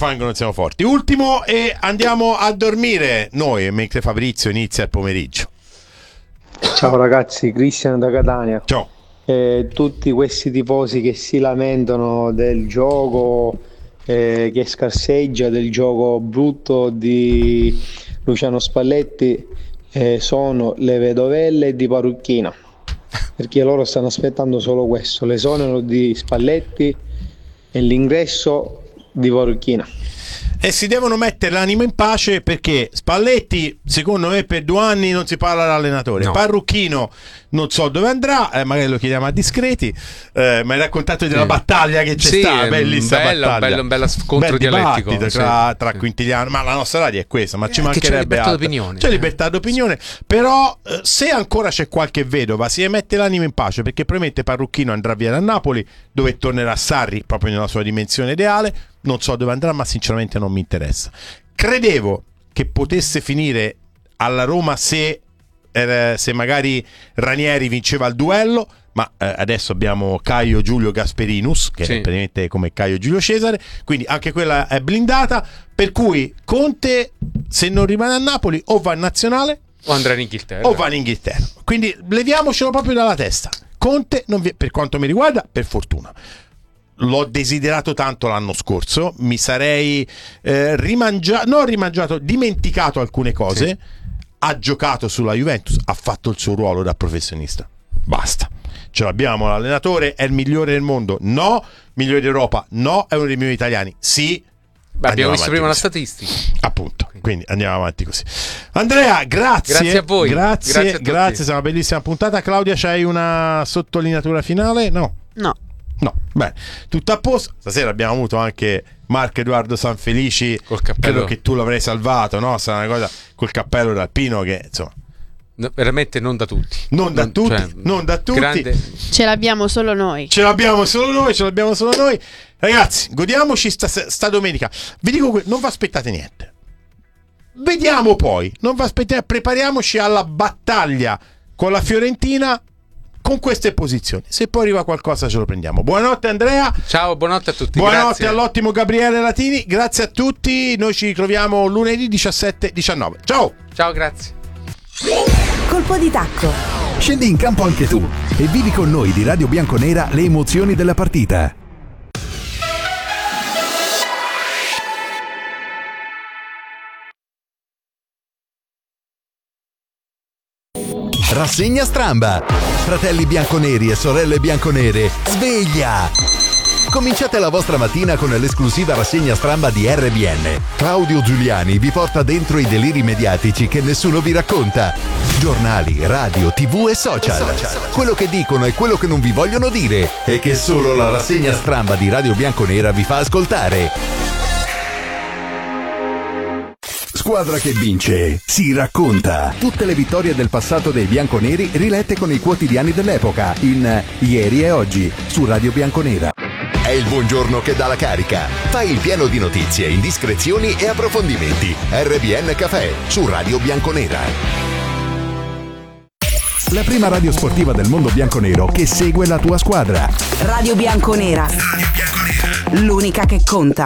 Ultimo e andiamo a dormire noi, mentre Fabrizio inizia il pomeriggio. Ciao ragazzi, Cristian da Catania. Ciao. Tutti questi tifosi che si lamentano del gioco che scarseggia, del gioco brutto di Luciano Spalletti, sono le vedovelle di Parrucchina, perché loro stanno aspettando solo questo, l'esonero di Spalletti e l'ingresso di Parrucchina. E si devono mettere l'animo in pace, perché Spalletti, secondo me, per 2 anni non si parla all'allenatore. Parrucchino non so dove andrà, magari lo chiediamo a discreti. Mi hai raccontato della battaglia che c'è stata, bellissima un bello scontro dialettico tra Quintiliano, ma la nostra radio è questa, ma ci mancherebbe c'è libertà d'opinione. C'è libertà d'opinione, però se ancora c'è qualche vedova si mette l'animo in pace, perché probabilmente Parrucchino andrà via da Napoli, dove tornerà Sarri proprio nella sua dimensione ideale. Non so dove andrà, ma sinceramente non mi interessa. Credevo che potesse finire alla Roma se magari Ranieri vinceva il duello, ma adesso abbiamo Caio Giulio Gasperinus, che è praticamente come Caio Giulio Cesare, quindi anche quella è blindata, per cui Conte, se non rimane a Napoli, o va in nazionale o andrà in Inghilterra. Quindi leviamocelo proprio dalla testa. Conte non per quanto mi riguarda, per fortuna. L'ho desiderato tanto l'anno scorso, mi sarei dimenticato alcune cose. Ha giocato sulla Juventus, ha fatto il suo ruolo da professionista. Basta. Ce l'abbiamo l'allenatore, è il migliore del mondo? No. Migliore d'Europa? No. È uno dei migliori italiani? Sì. Abbiamo visto prima la statistica. Appunto, quindi andiamo avanti così. Andrea, grazie. Grazie a voi. Grazie, è stata una bellissima puntata. Claudia, c'hai una sottolineatura finale? No. Bene, tutto a posto. Stasera abbiamo avuto anche Marco Edoardo Sanfelici col cappello. Credo che tu l'avrei salvato, no? Sarà una cosa col cappello d'alpino che insomma veramente non da tutti. Non da tutti. Grande. Ce l'abbiamo solo noi. Ragazzi, godiamoci sta domenica. Vi dico, non vi aspettate niente. Vediamo poi. Non vi aspettate, prepariamoci alla battaglia con la Fiorentina. Con queste posizioni, se poi arriva qualcosa ce lo prendiamo. Buonanotte Andrea. Ciao, buonanotte a tutti. Buonanotte all'ottimo Gabriele Latini. Grazie a tutti. Noi ci ritroviamo lunedì 17-19. Ciao, grazie. Colpo di tacco. Scendi in campo anche tu e vivi con noi di Radio Bianconera le emozioni della partita. Rassegna Stramba. Fratelli bianconeri e sorelle bianconere, sveglia! Cominciate la vostra mattina con l'esclusiva rassegna Stramba di RBN. Claudio Giuliani vi porta dentro i deliri mediatici che nessuno vi racconta. Giornali, radio, TV e social. Quello che dicono e quello che non vi vogliono dire e che solo la rassegna Stramba di Radio Bianconera vi fa ascoltare. squadra che vince si racconta. Tutte le vittorie del passato dei bianconeri rilette con i quotidiani dell'epoca in Ieri e Oggi su Radio Bianconera. È il buongiorno che dà la carica. Fai il pieno di notizie, indiscrezioni e approfondimenti. RBN Café su Radio Bianconera. La prima radio sportiva del mondo bianconero che segue la tua squadra. Radio Bianconera. L'unica che conta.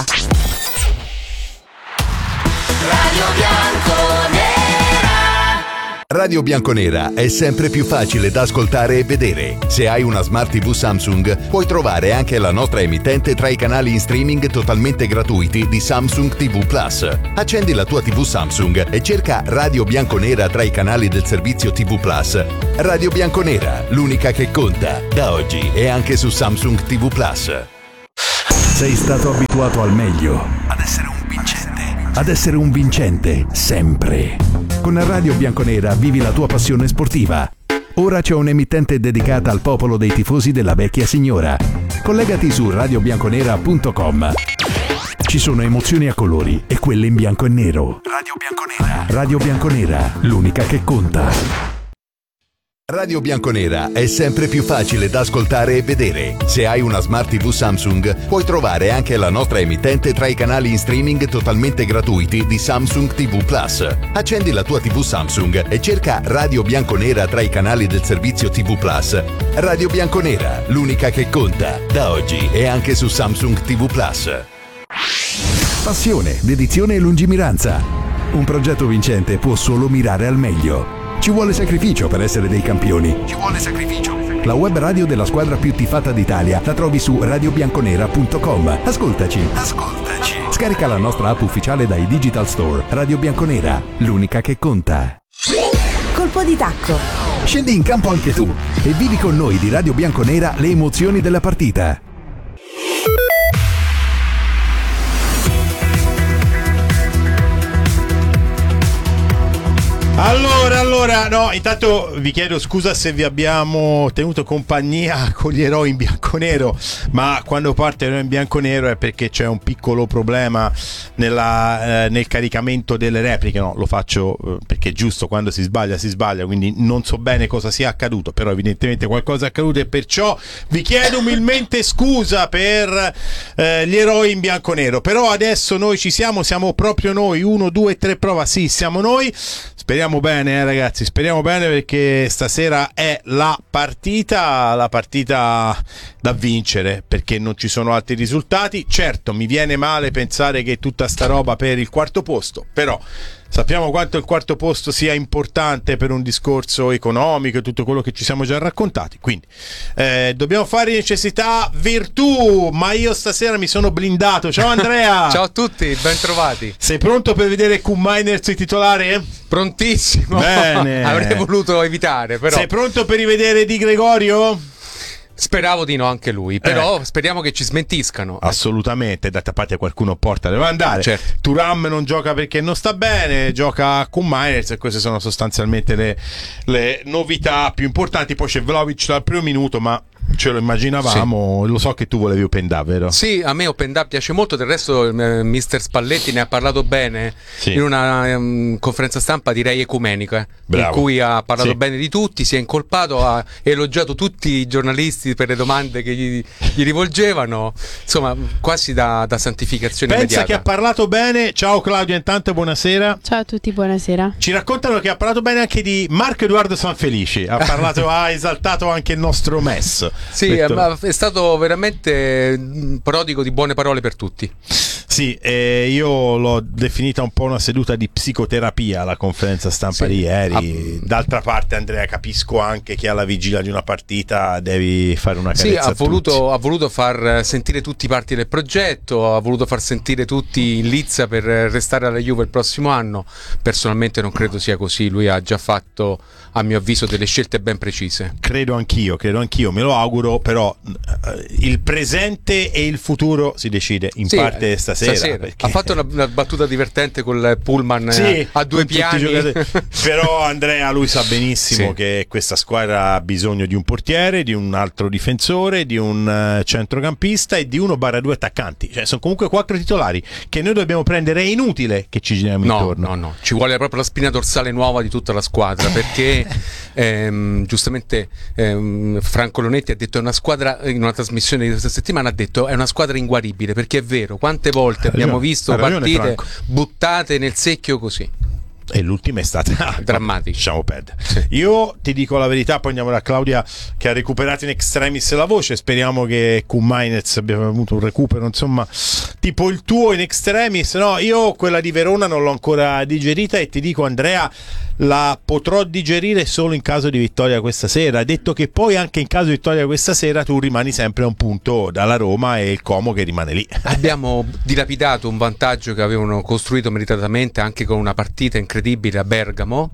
Radio Bianconera. Radio Bianconera è sempre più facile da ascoltare e vedere. Se hai una Smart TV Samsung, puoi trovare anche la nostra emittente tra i canali in streaming totalmente gratuiti di Samsung TV Plus. Accendi la tua TV Samsung e cerca Radio Bianconera tra i canali del servizio TV Plus. Radio Bianconera, l'unica che conta. Da oggi è anche su Samsung TV Plus. Sei stato abituato al meglio, ad essere un vincente, sempre. Con Radio Bianconera vivi la tua passione sportiva. Ora c'è un'emittente dedicata al popolo dei tifosi della vecchia signora. Collegati su radiobianconera.com. Ci sono emozioni a colori e quelle in bianco e nero. Radio Bianconera, l'unica che conta. Radio Bianconera è sempre più facile da ascoltare e vedere. Se hai una Smart TV Samsung, puoi trovare anche la nostra emittente tra i canali in streaming totalmente gratuiti di Samsung TV Plus. Accendi la tua TV Samsung e cerca Radio Bianconera tra i canali del servizio TV Plus. Radio Bianconera, l'unica che conta. Da oggi è anche su Samsung TV Plus. Passione, dedizione e lungimiranza. Un progetto vincente può solo mirare al meglio. Ci vuole sacrificio per essere dei campioni. La web radio della squadra più tifata d'Italia la trovi su radiobianconera.com. Ascoltaci. Scarica la nostra app ufficiale dai Digital Store. Radio Bianconera, l'unica che conta. Colpo di tacco. Scendi in campo anche tu e vivi con noi di Radio Bianconera le emozioni della partita. Allora, no, intanto vi chiedo scusa se vi abbiamo tenuto compagnia con gli eroi in bianconero, ma quando parte l'eroe in bianconero è perché c'è un piccolo problema nel caricamento delle repliche. No, lo faccio perché è giusto, quando si sbaglia, quindi non so bene cosa sia accaduto, però evidentemente qualcosa è accaduto e perciò vi chiedo umilmente scusa per gli eroi in bianconero. Però adesso noi ci siamo proprio noi, 1, 2, 3 prova, sì, siamo noi. Speriamo bene, ragazzi, speriamo bene, perché stasera è la partita da vincere, perché non ci sono altri risultati. Certo, mi viene male pensare che tutta sta roba per il quarto posto, però sappiamo quanto il quarto posto sia importante per un discorso economico e tutto quello che ci siamo già raccontati, quindi dobbiamo fare necessità virtù, ma io stasera mi sono blindato. Ciao Andrea. Ciao a tutti, ben trovati. Sei pronto per vedere Q-Miners titolare? Prontissimo. Bene. Avrei voluto evitare, però. Sei pronto per rivedere Di Gregorio? Speravo di no anche lui, però speriamo che ci smentiscano. Assolutamente, d'altra parte qualcuno porta, deve andare. Certo. Thuram non gioca perché non sta bene, gioca con Miners, e queste sono sostanzialmente le novità più importanti. Poi c'è Vlahovic dal primo minuto, ma ce lo immaginavamo. Sì. Lo so che tu volevi Open Dub, vero? Sì, a me Open Dub piace molto. Del resto mister Spalletti ne ha parlato bene in una conferenza stampa, direi ecumenica, in cui ha parlato bene di tutti, si è incolpato, ha elogiato tutti i giornalisti per le domande che gli rivolgevano, insomma quasi da santificazione pensa immediata. Che ha parlato bene. Ciao Claudia, intanto buonasera. Ciao a tutti, buonasera. Ci raccontano che ha parlato bene anche di Marco Edoardo Sanfelici, ha esaltato anche il nostro MES. Sì, ma è stato veramente prodigo di buone parole per tutti. Sì, io l'ho definita un po' una seduta di psicoterapia la conferenza stampa di ieri. D'altra parte, Andrea, capisco anche che alla vigilia di una partita devi fare una carezza. Sì, ha voluto far sentire tutti parti del progetto, ha voluto far sentire tutti in lizza per restare alla Juve il prossimo anno. Personalmente non credo sia così, lui ha già fatto, a mio avviso, delle scelte ben precise. Credo anch'io, me lo auguro, però il presente e il futuro si decide in parte stasera. stasera. Perché... Ha fatto una battuta divertente col pullman a due piani. Però Andrea, lui sa benissimo che questa squadra ha bisogno di un portiere, di un altro difensore, di un centrocampista e di 1/2 attaccanti. Cioè sono comunque 4 titolari che noi dobbiamo prendere. È inutile che ci giriamo intorno. No, ci vuole proprio la spina dorsale nuova di tutta la squadra, perché giustamente Franco Lonetti ha detto, è una squadra, in una trasmissione di questa settimana ha detto, è una squadra inguaribile, perché è vero, quante volte abbiamo visto partite Franco. Buttate nel secchio così. E l'ultima è stata drammatica. Lasciamo perdere. Io ti dico la verità, poi andiamo da Claudia che ha recuperato in extremis la voce. Speriamo che con Mainez abbia avuto un recupero, insomma, tipo il tuo in extremis. No, io quella di Verona non l'ho ancora digerita e ti dico, Andrea, la potrò digerire solo in caso di vittoria questa sera. Ha detto che poi anche in caso di vittoria questa sera tu rimani sempre a un punto dalla Roma e il Como che rimane lì. Abbiamo dilapidato un vantaggio che avevano costruito meritatamente anche con una partita incredibile a Bergamo,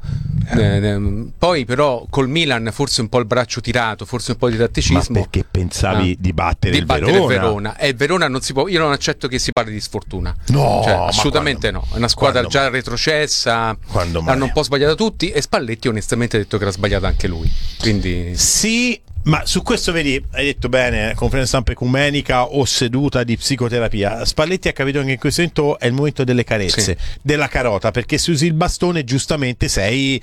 poi però col Milan forse un po' il braccio tirato, forse un po' di tatticismo. Ma perché pensavi di battere il Verona? E il Verona non si può, io non accetto che si parli di sfortuna, no, assolutamente no, è una squadra già retrocessa, hanno un po' sbagliato tutti e Spalletti onestamente ha detto che era sbagliato anche lui, quindi sì. Ma su questo vedi, hai detto bene, conferenza stampa ecumenica o seduta di psicoterapia. Spalletti ha capito che in questo momento è il momento delle carezze, della carota, perché se usi il bastone giustamente sei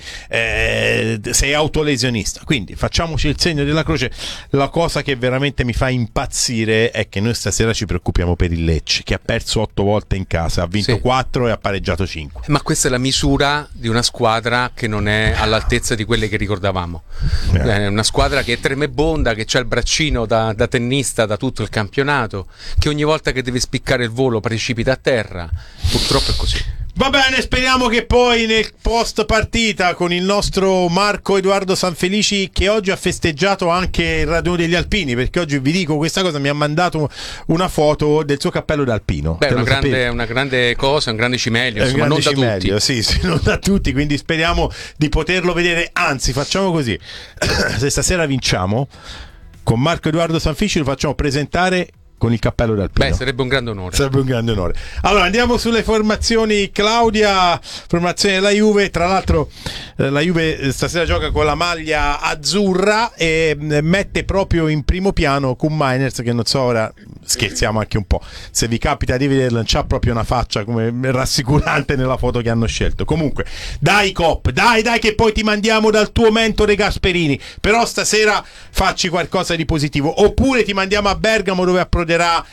autolesionista. Quindi facciamoci il segno della croce. La cosa che veramente mi fa impazzire è che noi stasera ci preoccupiamo per il Lecce, che ha perso 8 volte in casa, ha vinto 4 e ha pareggiato 5. Ma questa è la misura di una squadra che non è all'altezza di quelle che ricordavamo. È una squadra che è tremebonda, che c'ha il braccino da tennista da tutto il campionato, che ogni volta che deve spiccare il volo precipita a terra. Purtroppo è così. Va bene, speriamo che poi nel post partita con il nostro Marco Edoardo Sanfelici, che oggi ha festeggiato anche il raduno degli alpini, perché oggi vi dico questa cosa, mi ha mandato una foto del suo cappello d'alpino. Beh, una grande cosa, un grande cimelio, insomma, non da tutti. Sì, non da tutti, quindi speriamo di poterlo vedere. Anzi, facciamo così, se stasera vinciamo, con Marco Edoardo Sanfelici lo facciamo presentare con il cappello d'alpino. Beh, sarebbe un grande onore. Allora andiamo sulle formazioni. Claudia, formazione della Juve. Tra l'altro la Juve stasera gioca con la maglia azzurra e mette proprio in primo piano con Mainers, che non so, ora scherziamo anche un po', se vi capita di vederlo, c'ha proprio una faccia come rassicurante nella foto che hanno scelto. Comunque dai Cop, dai che poi ti mandiamo dal tuo mentore Gasperini, però stasera facci qualcosa di positivo, oppure ti mandiamo a Bergamo dove approderà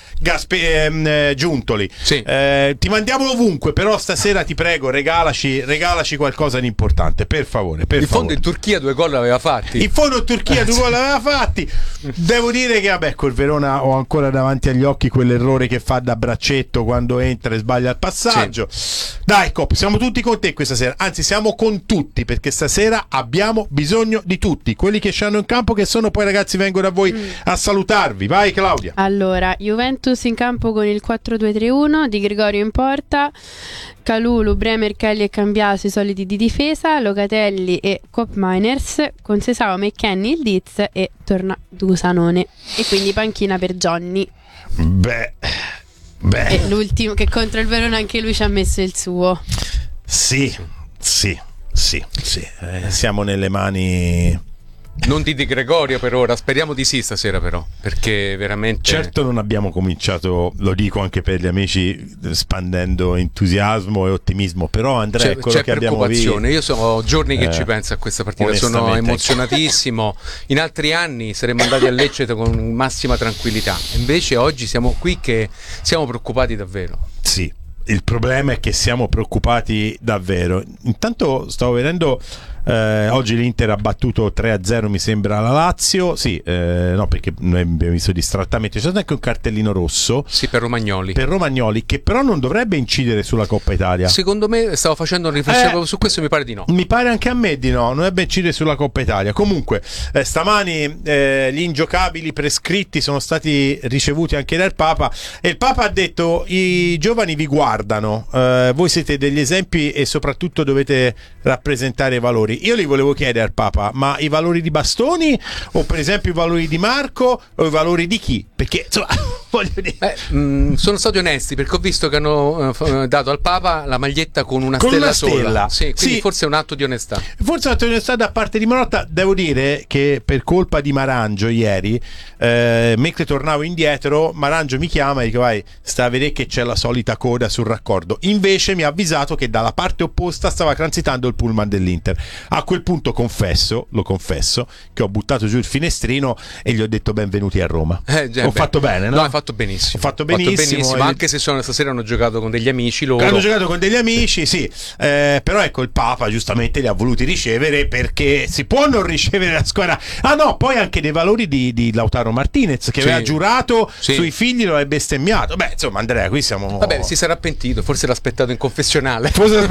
Giuntoli. Ti mandiamo ovunque, però stasera ti prego regalaci qualcosa di importante, per favore. In fondo in Turchia 2 gol aveva fatti. Devo dire che vabbè, col Verona ho ancora davanti agli occhi quell'errore che fa da braccetto quando entra e sbaglia il passaggio. Dai Cop, siamo tutti con te questa sera, anzi siamo con tutti, perché stasera abbiamo bisogno di tutti, quelli che scendono in campo, che sono poi ragazzi, vengo da voi a salutarvi. Vai Claudia. Allora, Juventus in campo con il 4-2-3-1, Di Gregorio in porta, Kalulu, Bremer, Kelly e Cambiaso i soliti di difesa, Locatelli e Cop Miners, con Sesao, McKennie, il Diz e torna Dusanone, e quindi panchina per Johnny. Beh. E l'ultimo, che contro il Verona anche lui ci ha messo il suo. Sì. Siamo nelle mani non di Gregorio per ora, speriamo di sì stasera però, perché veramente certo non abbiamo cominciato, lo dico anche per gli amici, spandendo entusiasmo e ottimismo, però Andrea, c'è che abbiamo visto, io sono giorni che ci penso a questa partita, sono emozionatissimo. In altri anni saremmo andati a Lecce con massima tranquillità, invece oggi siamo qui che siamo preoccupati davvero. Sì, il problema è che siamo preoccupati davvero. Intanto stavo vedendo oggi l'Inter ha battuto 3-0 mi sembra la Lazio, no, perché noi abbiamo visto distrattamente, c'è stato anche un cartellino rosso per Romagnoli, che però non dovrebbe incidere sulla Coppa Italia. Secondo me, stavo facendo un riflessione su questo, mi pare di no. Mi pare anche a me di no, non dovrebbe incidere sulla Coppa Italia. Comunque stamani gli ingiocabili prescritti sono stati ricevuti anche dal Papa, e il Papa ha detto: i giovani vi guardano, voi siete degli esempi e soprattutto dovete rappresentare i valori. Io gli volevo chiedere al Papa, ma i valori di Bastoni, o per esempio i valori di Marco, o i valori di chi? perché insomma voglio dire, sono stati onesti, perché ho visto che hanno dato al Papa la maglietta con una stella sola. Sì, quindi forse è un atto di onestà. Forse è un atto di onestà da parte di Marotta. Devo dire che per colpa di Marangio ieri, mentre tornavo indietro, Marangio mi chiama e dice: vai, sta a vedere che c'è la solita coda sul raccordo. Invece mi ha avvisato che dalla parte opposta stava transitando il pullman dell'Inter. A quel punto lo confesso, che ho buttato giù il finestrino e gli ho detto benvenuti a Roma. Ho fatto bene, no? Hai fatto benissimo. Ho fatto benissimo, anche se stasera hanno giocato con degli amici loro. Hanno giocato con degli amici, sì. Però ecco, il Papa giustamente li ha voluti ricevere, perché si può non ricevere la squadra. Ah no, poi anche dei valori di Lautaro Martinez, che aveva giurato sui figli, lo aveva bestemmiato. Beh, insomma, Andrea, qui siamo... Vabbè, si sarà pentito, forse l'ha aspettato in confessionale.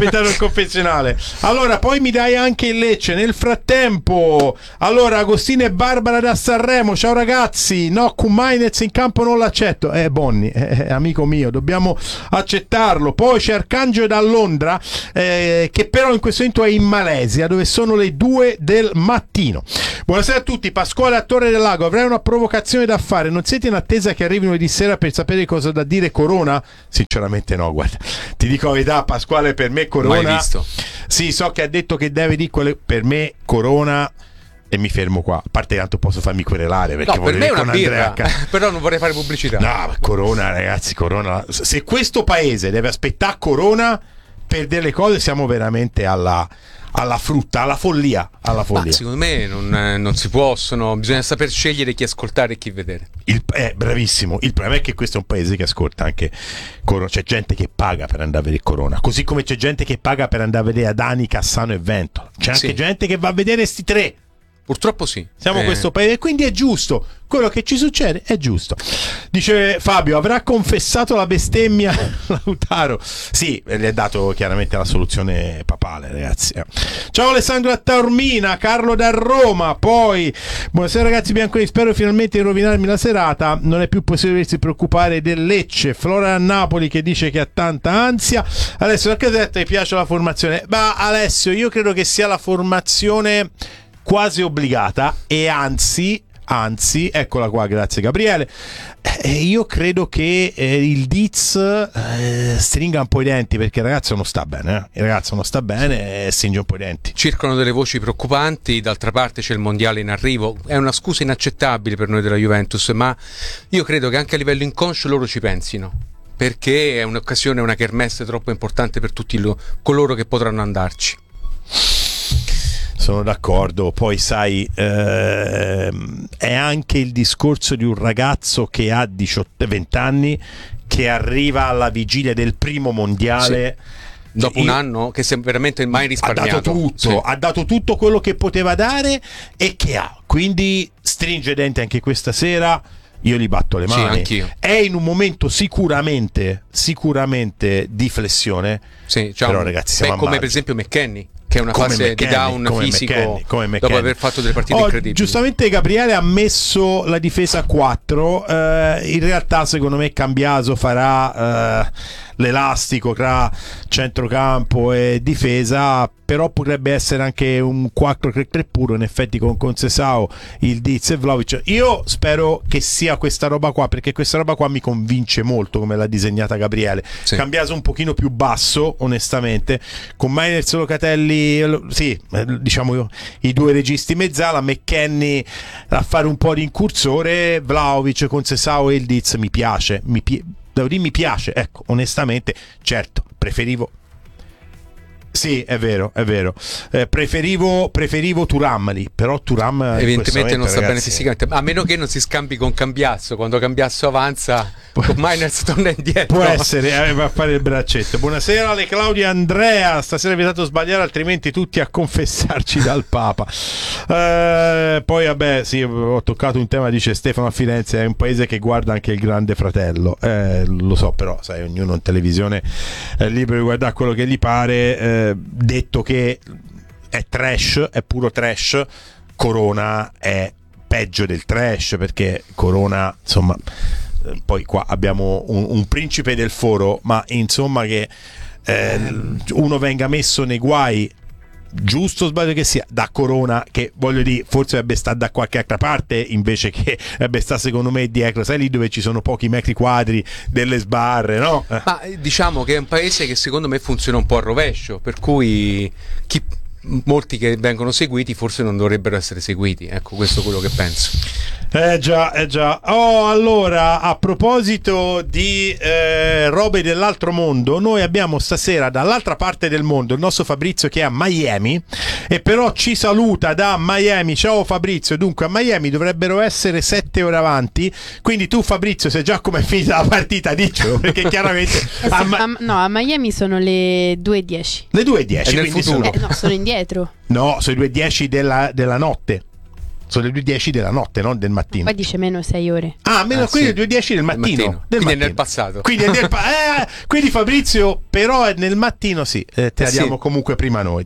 Allora, poi mi dai anche il Lecce. Nel frattempo, allora, Agostino e Barbara da Sanremo, ciao ragazzi. No, Kumainez in campo non l'accetto. Bonni, amico mio, dobbiamo accettarlo. Poi c'è Arcangelo da Londra, che però in questo momento è in Malesia, dove sono le 2 del mattino. Buonasera a tutti, Pasquale a Torre del Lago. Avrei una provocazione da fare. Non siete in attesa che arrivi lunedì sera per sapere cosa da dire Corona? Sinceramente no, guarda, ti dico la verità, Pasquale, per me Corona... Mai visto. Sì, so che ha detto che deve dire quelle... Per me Corona... E mi fermo qua, a parte che tanto posso farmi querelare, perché per me è una birra, però non vorrei fare pubblicità. No, Corona, ragazzi, Corona, se questo paese deve aspettare Corona per delle cose, siamo veramente alla frutta, alla follia. Ma secondo me non si possono, bisogna saper scegliere chi ascoltare e chi vedere. Bravissimo. Il problema è che questo è un paese che ascolta anche Corona. C'è gente che paga per andare a vedere Corona, così come c'è gente che paga per andare a vedere Adani, Cassano e Ventola. C'è anche gente che va a vedere sti tre. Purtroppo sì. Siamo questo paese, quindi è giusto. Quello che ci succede è giusto. Dice Fabio, avrà confessato la bestemmia Lautaro? Sì, gli è dato chiaramente la soluzione papale, ragazzi. Ciao Alessandro da Taormina, Carlo da Roma. Poi, buonasera ragazzi bianconeri, spero finalmente di rovinarmi la serata. Non è più possibile doversi preoccupare del Lecce. Flora a Napoli che dice che ha tanta ansia. Alessio da Casetta, ti piace la formazione? Ma Alessio, io credo che sia la formazione quasi obbligata, e anzi, eccola qua, grazie Gabriele, io credo che il Diz stringa un po' i denti, perché il ragazzo non sta bene, e stringe un po' i denti. Circolano delle voci preoccupanti, d'altra parte c'è il mondiale in arrivo, è una scusa inaccettabile per noi della Juventus, ma io credo che anche a livello inconscio loro ci pensino, perché è un'occasione, una kermesse troppo importante per tutti coloro che potranno andarci. Sono d'accordo, poi sai, è anche il discorso di un ragazzo che ha 20 anni, che arriva alla vigilia del primo mondiale. Sì. Dopo un anno che si è veramente mai risparmiato. Ha dato tutto quello che poteva dare e che ha. Quindi stringe i denti anche questa sera. Io gli batto le mani. Sì, anch'io. È in un momento sicuramente di flessione. Sì, però ragazzi, siamo come per esempio McKennie, che è una fase di down fisico dopo aver fatto delle partite incredibili. Giustamente Gabriele ha messo la difesa a 4, in realtà secondo me Cambiaso farà l'elastico tra centrocampo e difesa, però potrebbe essere anche un 4-3-3 puro, in effetti con Conceição, il Diz e Vlahovic. Io spero che sia questa roba qua, perché questa roba qua mi convince molto come l'ha disegnata Gabriele. Sì. Cambiaso un pochino più basso, onestamente, con Mainers e Locatelli, sì, diciamo i due registi mezzala, McKennie a fare un po' di incursore, Vlahovic, Conceição e il Diz mi piace, mi piace, ecco, onestamente, certo, preferivo. Sì, è vero. Preferivo Thuram lì, però Thuram evidentemente non sta bene ragazzi, fisicamente, a meno che non si scambi con Cambiasso. Quando Cambiasso avanza, con Mainers torna indietro. Può essere, va a fare il braccetto. Buonasera alle Claudia Andrea, stasera è vietato sbagliare, altrimenti tutti a confessarci dal Papa. Poi vabbè, sì, ho toccato un tema, dice Stefano a Firenze, è un paese che guarda anche il Grande Fratello. Lo so, però sai, ognuno in televisione è libero di guardare quello che gli pare. Detto che è trash, è puro trash, Corona è peggio del trash, perché Corona, insomma, poi qua abbiamo un principe del foro, ma insomma che uno venga messo nei guai giusto o sbaglio che sia, da Corona, che voglio dire forse dovrebbe stare da qualche altra parte invece che dovrebbe stare secondo me dietro, sai lì dove ci sono pochi metri quadri delle sbarre, no? Ma diciamo che è un paese che secondo me funziona un po' a rovescio, per cui molti che vengono seguiti forse non dovrebbero essere seguiti, ecco, questo è quello che penso. Già. Oh, allora, a proposito di robe dell'altro mondo, noi abbiamo stasera dall'altra parte del mondo il nostro Fabrizio che è a Miami, e però ci saluta da Miami. Ciao Fabrizio. Dunque a Miami dovrebbero essere 7 ore avanti, quindi tu Fabrizio sai già com'è finita la partita, diccelo, perché chiaramente a Miami sono le 2:10. Le 2:10 nel futuro. Sono indietro. No, sono le 2:10 della notte. Sono le 2:10 della notte, non del mattino. Poi dice meno 6 ore. Quindi le 2:10 del mattino. Quindi è nel passato. Quindi Fabrizio, però è nel mattino, sì. Te la diamo comunque prima noi.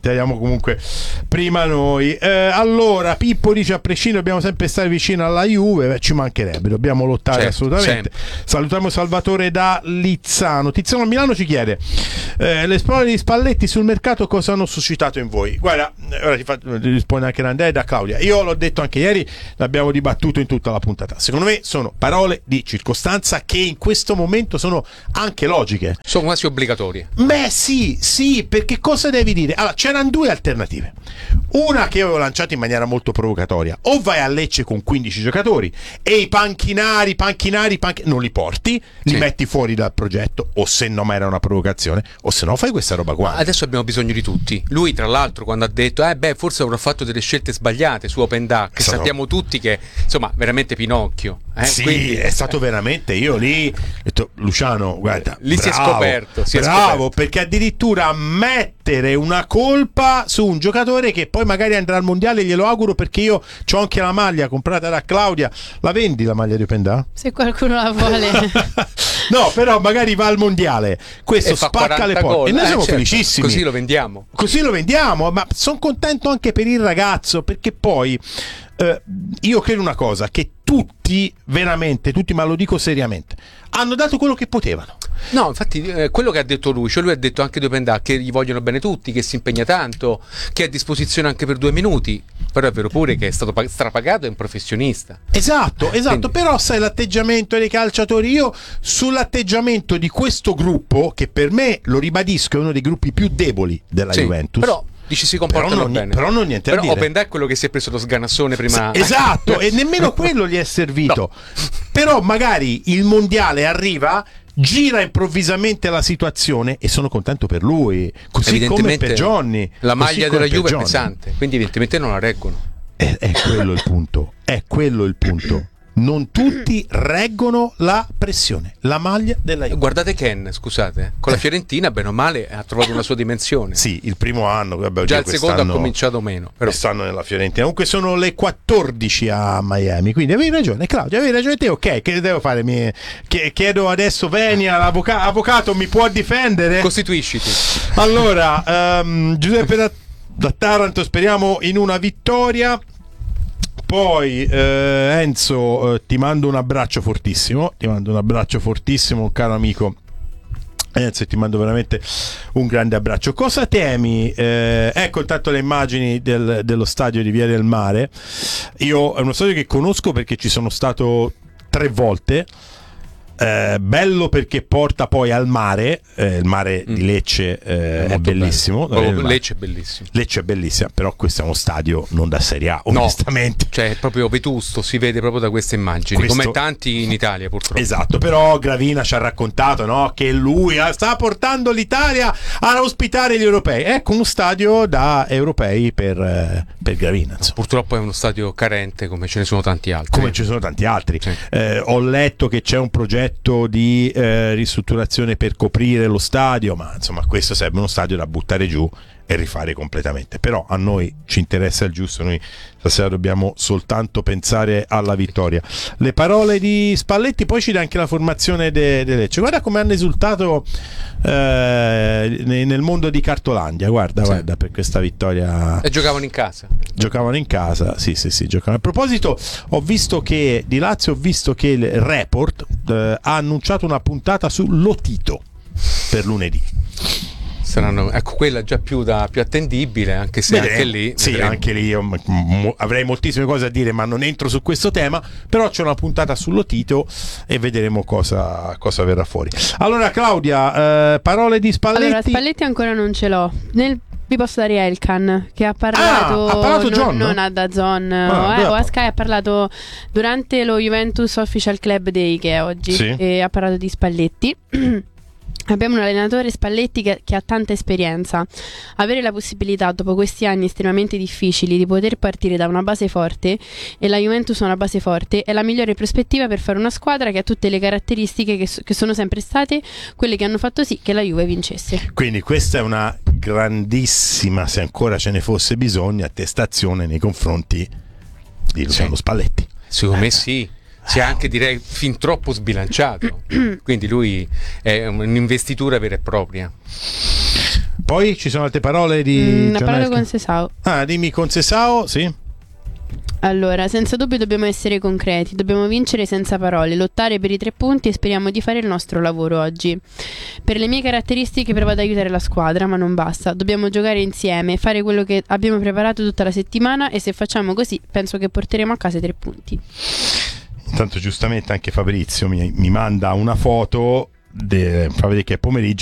Allora, Pippo dice: a prescindere dobbiamo sempre stare vicino alla Juve. Ci mancherebbe, dobbiamo lottare assolutamente. Salutiamo Salvatore da Lizzano. Tiziano a Milano ci chiede: le esplorazioni di Spalletti sul mercato cosa hanno suscitato in voi? Guarda, ora ti risponde anche Andrea e da Claudia. Io l'ho detto anche ieri, l'abbiamo dibattuto in tutta la puntata. Secondo me sono parole di circostanza che in questo momento sono anche logiche, sono quasi obbligatorie. Beh sì, perché cosa devi dire? Allora, c'erano due alternative. Una che avevo lanciato in maniera molto provocatoria: o vai a Lecce con 15 giocatori e i panchinari non li porti, li metti fuori dal progetto, o se no, ma era una provocazione, o se no fai questa roba qua. Adesso abbiamo bisogno di tutti. Lui tra l'altro quando ha detto forse avrò fatto delle scelte sbagliate su Open Duck, che sappiamo tutti che insomma veramente Pinocchio, sì, quindi è stato veramente, io lì ho detto: Luciano, guarda, lì bravo, si è scoperto, perché addirittura mettere una colpa su un giocatore che poi magari andrà al mondiale, glielo auguro, perché io c'ho anche la maglia comprata da Claudia. La vendi la maglia di Open Duck? Se qualcuno la vuole. No, però magari va al mondiale, questo spacca le porte e noi siamo felicissimi, così lo vendiamo, ma sono contento anche per il ragazzo, perché poi io credo una cosa, che tutti, ma lo dico seriamente, hanno dato quello che potevano. No, infatti quello che ha detto lui, cioè lui ha detto anche di Open Duck che gli vogliono bene tutti, che si impegna tanto, che è a disposizione anche per 2 minuti, però è vero pure che è stato strapagato, è un professionista. Esatto. Quindi, però sai l'atteggiamento dei calciatori, io sull'atteggiamento di questo gruppo, che per me, lo ribadisco, è uno dei gruppi più deboli della Juventus, però dici si comportano bene. Però non niente a dire. Open Duck è quello che si è preso lo sganassone prima. Esatto, e nemmeno quello gli è servito. No. Però magari il mondiale arriva, gira improvvisamente la situazione e sono contento per lui, così come per Johnny. La maglia della Juve è pesante, quindi evidentemente non la reggono. È quello il punto. Non tutti reggono la pressione, la maglia della Juve. Guardate Ken, scusate, con la Fiorentina bene o male ha trovato una sua dimensione. Sì, il primo anno, già il secondo ha cominciato meno, però quest'anno nella Fiorentina. Comunque sono le 14 a Miami, quindi avevi ragione Claudio, avevi ragione te. Ok, che devo fare? Chiedo adesso Venia, l'avvocato mi può difendere? Costituisciti. Allora, Giuseppe da Taranto, speriamo in una vittoria. Poi Enzo, ti mando un abbraccio fortissimo, caro amico Enzo, ti mando veramente un grande abbraccio. Cosa temi? Ecco intanto le immagini dello stadio di Via del Mare. Io è uno stadio che conosco perché ci sono stato 3 volte. Bello perché porta poi al mare, il mare di Lecce è bellissimo. Lecce è bellissima, però questo è uno stadio non da Serie A, onestamente. Cioè è proprio vetusto, si vede proprio da queste immagini, come tanti in Italia purtroppo. Esatto, però Gravina ci ha raccontato, no, che lui sta portando l'Italia a ospitare gli europei. Ecco, uno stadio da europei per Gravina. Purtroppo è uno stadio carente, come ce ne sono tanti altri. Sì. Ho letto che c'è un progetto di ristrutturazione per coprire lo stadio, ma insomma questo sarebbe uno stadio da buttare giù e rifare completamente. Però a noi ci interessa il giusto, noi stasera dobbiamo soltanto pensare alla vittoria. Le parole di Spalletti, poi ci dà anche la formazione del Lecce. Guarda come hanno esultato nel mondo di Cartolandia, guarda per questa vittoria. E giocavano in casa, sì, giocavano. A proposito, di Lazio ho visto che il Report ha annunciato una puntata su Lotito per lunedì. saranno, ecco, quella già più attendibile, anche se anche lì anche lì io avrei moltissime cose a dire, ma non entro su questo tema. Però c'è una puntata sullo Tito e vedremo cosa verrà fuori. Allora Claudia, parole di Spalletti. Allora Spalletti ancora non ce l'ho. Vi posso dare Elkan, che ha parlato, John? non a DAZN o a Sky, ha parlato durante lo Juventus Official Club Day, che è oggi, e ha parlato di Spalletti. Abbiamo un allenatore, Spalletti, che ha tanta esperienza. Avere la possibilità, dopo questi anni estremamente difficili, di poter partire da una base forte, e la Juventus è una base forte, è la migliore prospettiva per fare una squadra che ha tutte le caratteristiche che sono sempre state quelle che hanno fatto sì che la Juve vincesse. Quindi questa è una grandissima, se ancora ce ne fosse bisogno, attestazione nei confronti di Luciano Spalletti. Secondo me sì. C'è anche, direi, fin troppo sbilanciato. Quindi lui è un'investitura vera e propria. Poi ci sono altre parole di ha parlato con Sesao. Dimmi con Sesao, sì. Allora, senza dubbio dobbiamo essere concreti, dobbiamo vincere senza parole, lottare per i 3 punti e speriamo di fare il nostro lavoro oggi. Per le mie caratteristiche provo ad aiutare la squadra, ma non basta, dobbiamo giocare insieme, fare quello che abbiamo preparato tutta la settimana, e se facciamo così penso che porteremo a casa i 3 punti. Intanto giustamente anche Fabrizio mi manda una foto fa vedere che è pomeriggio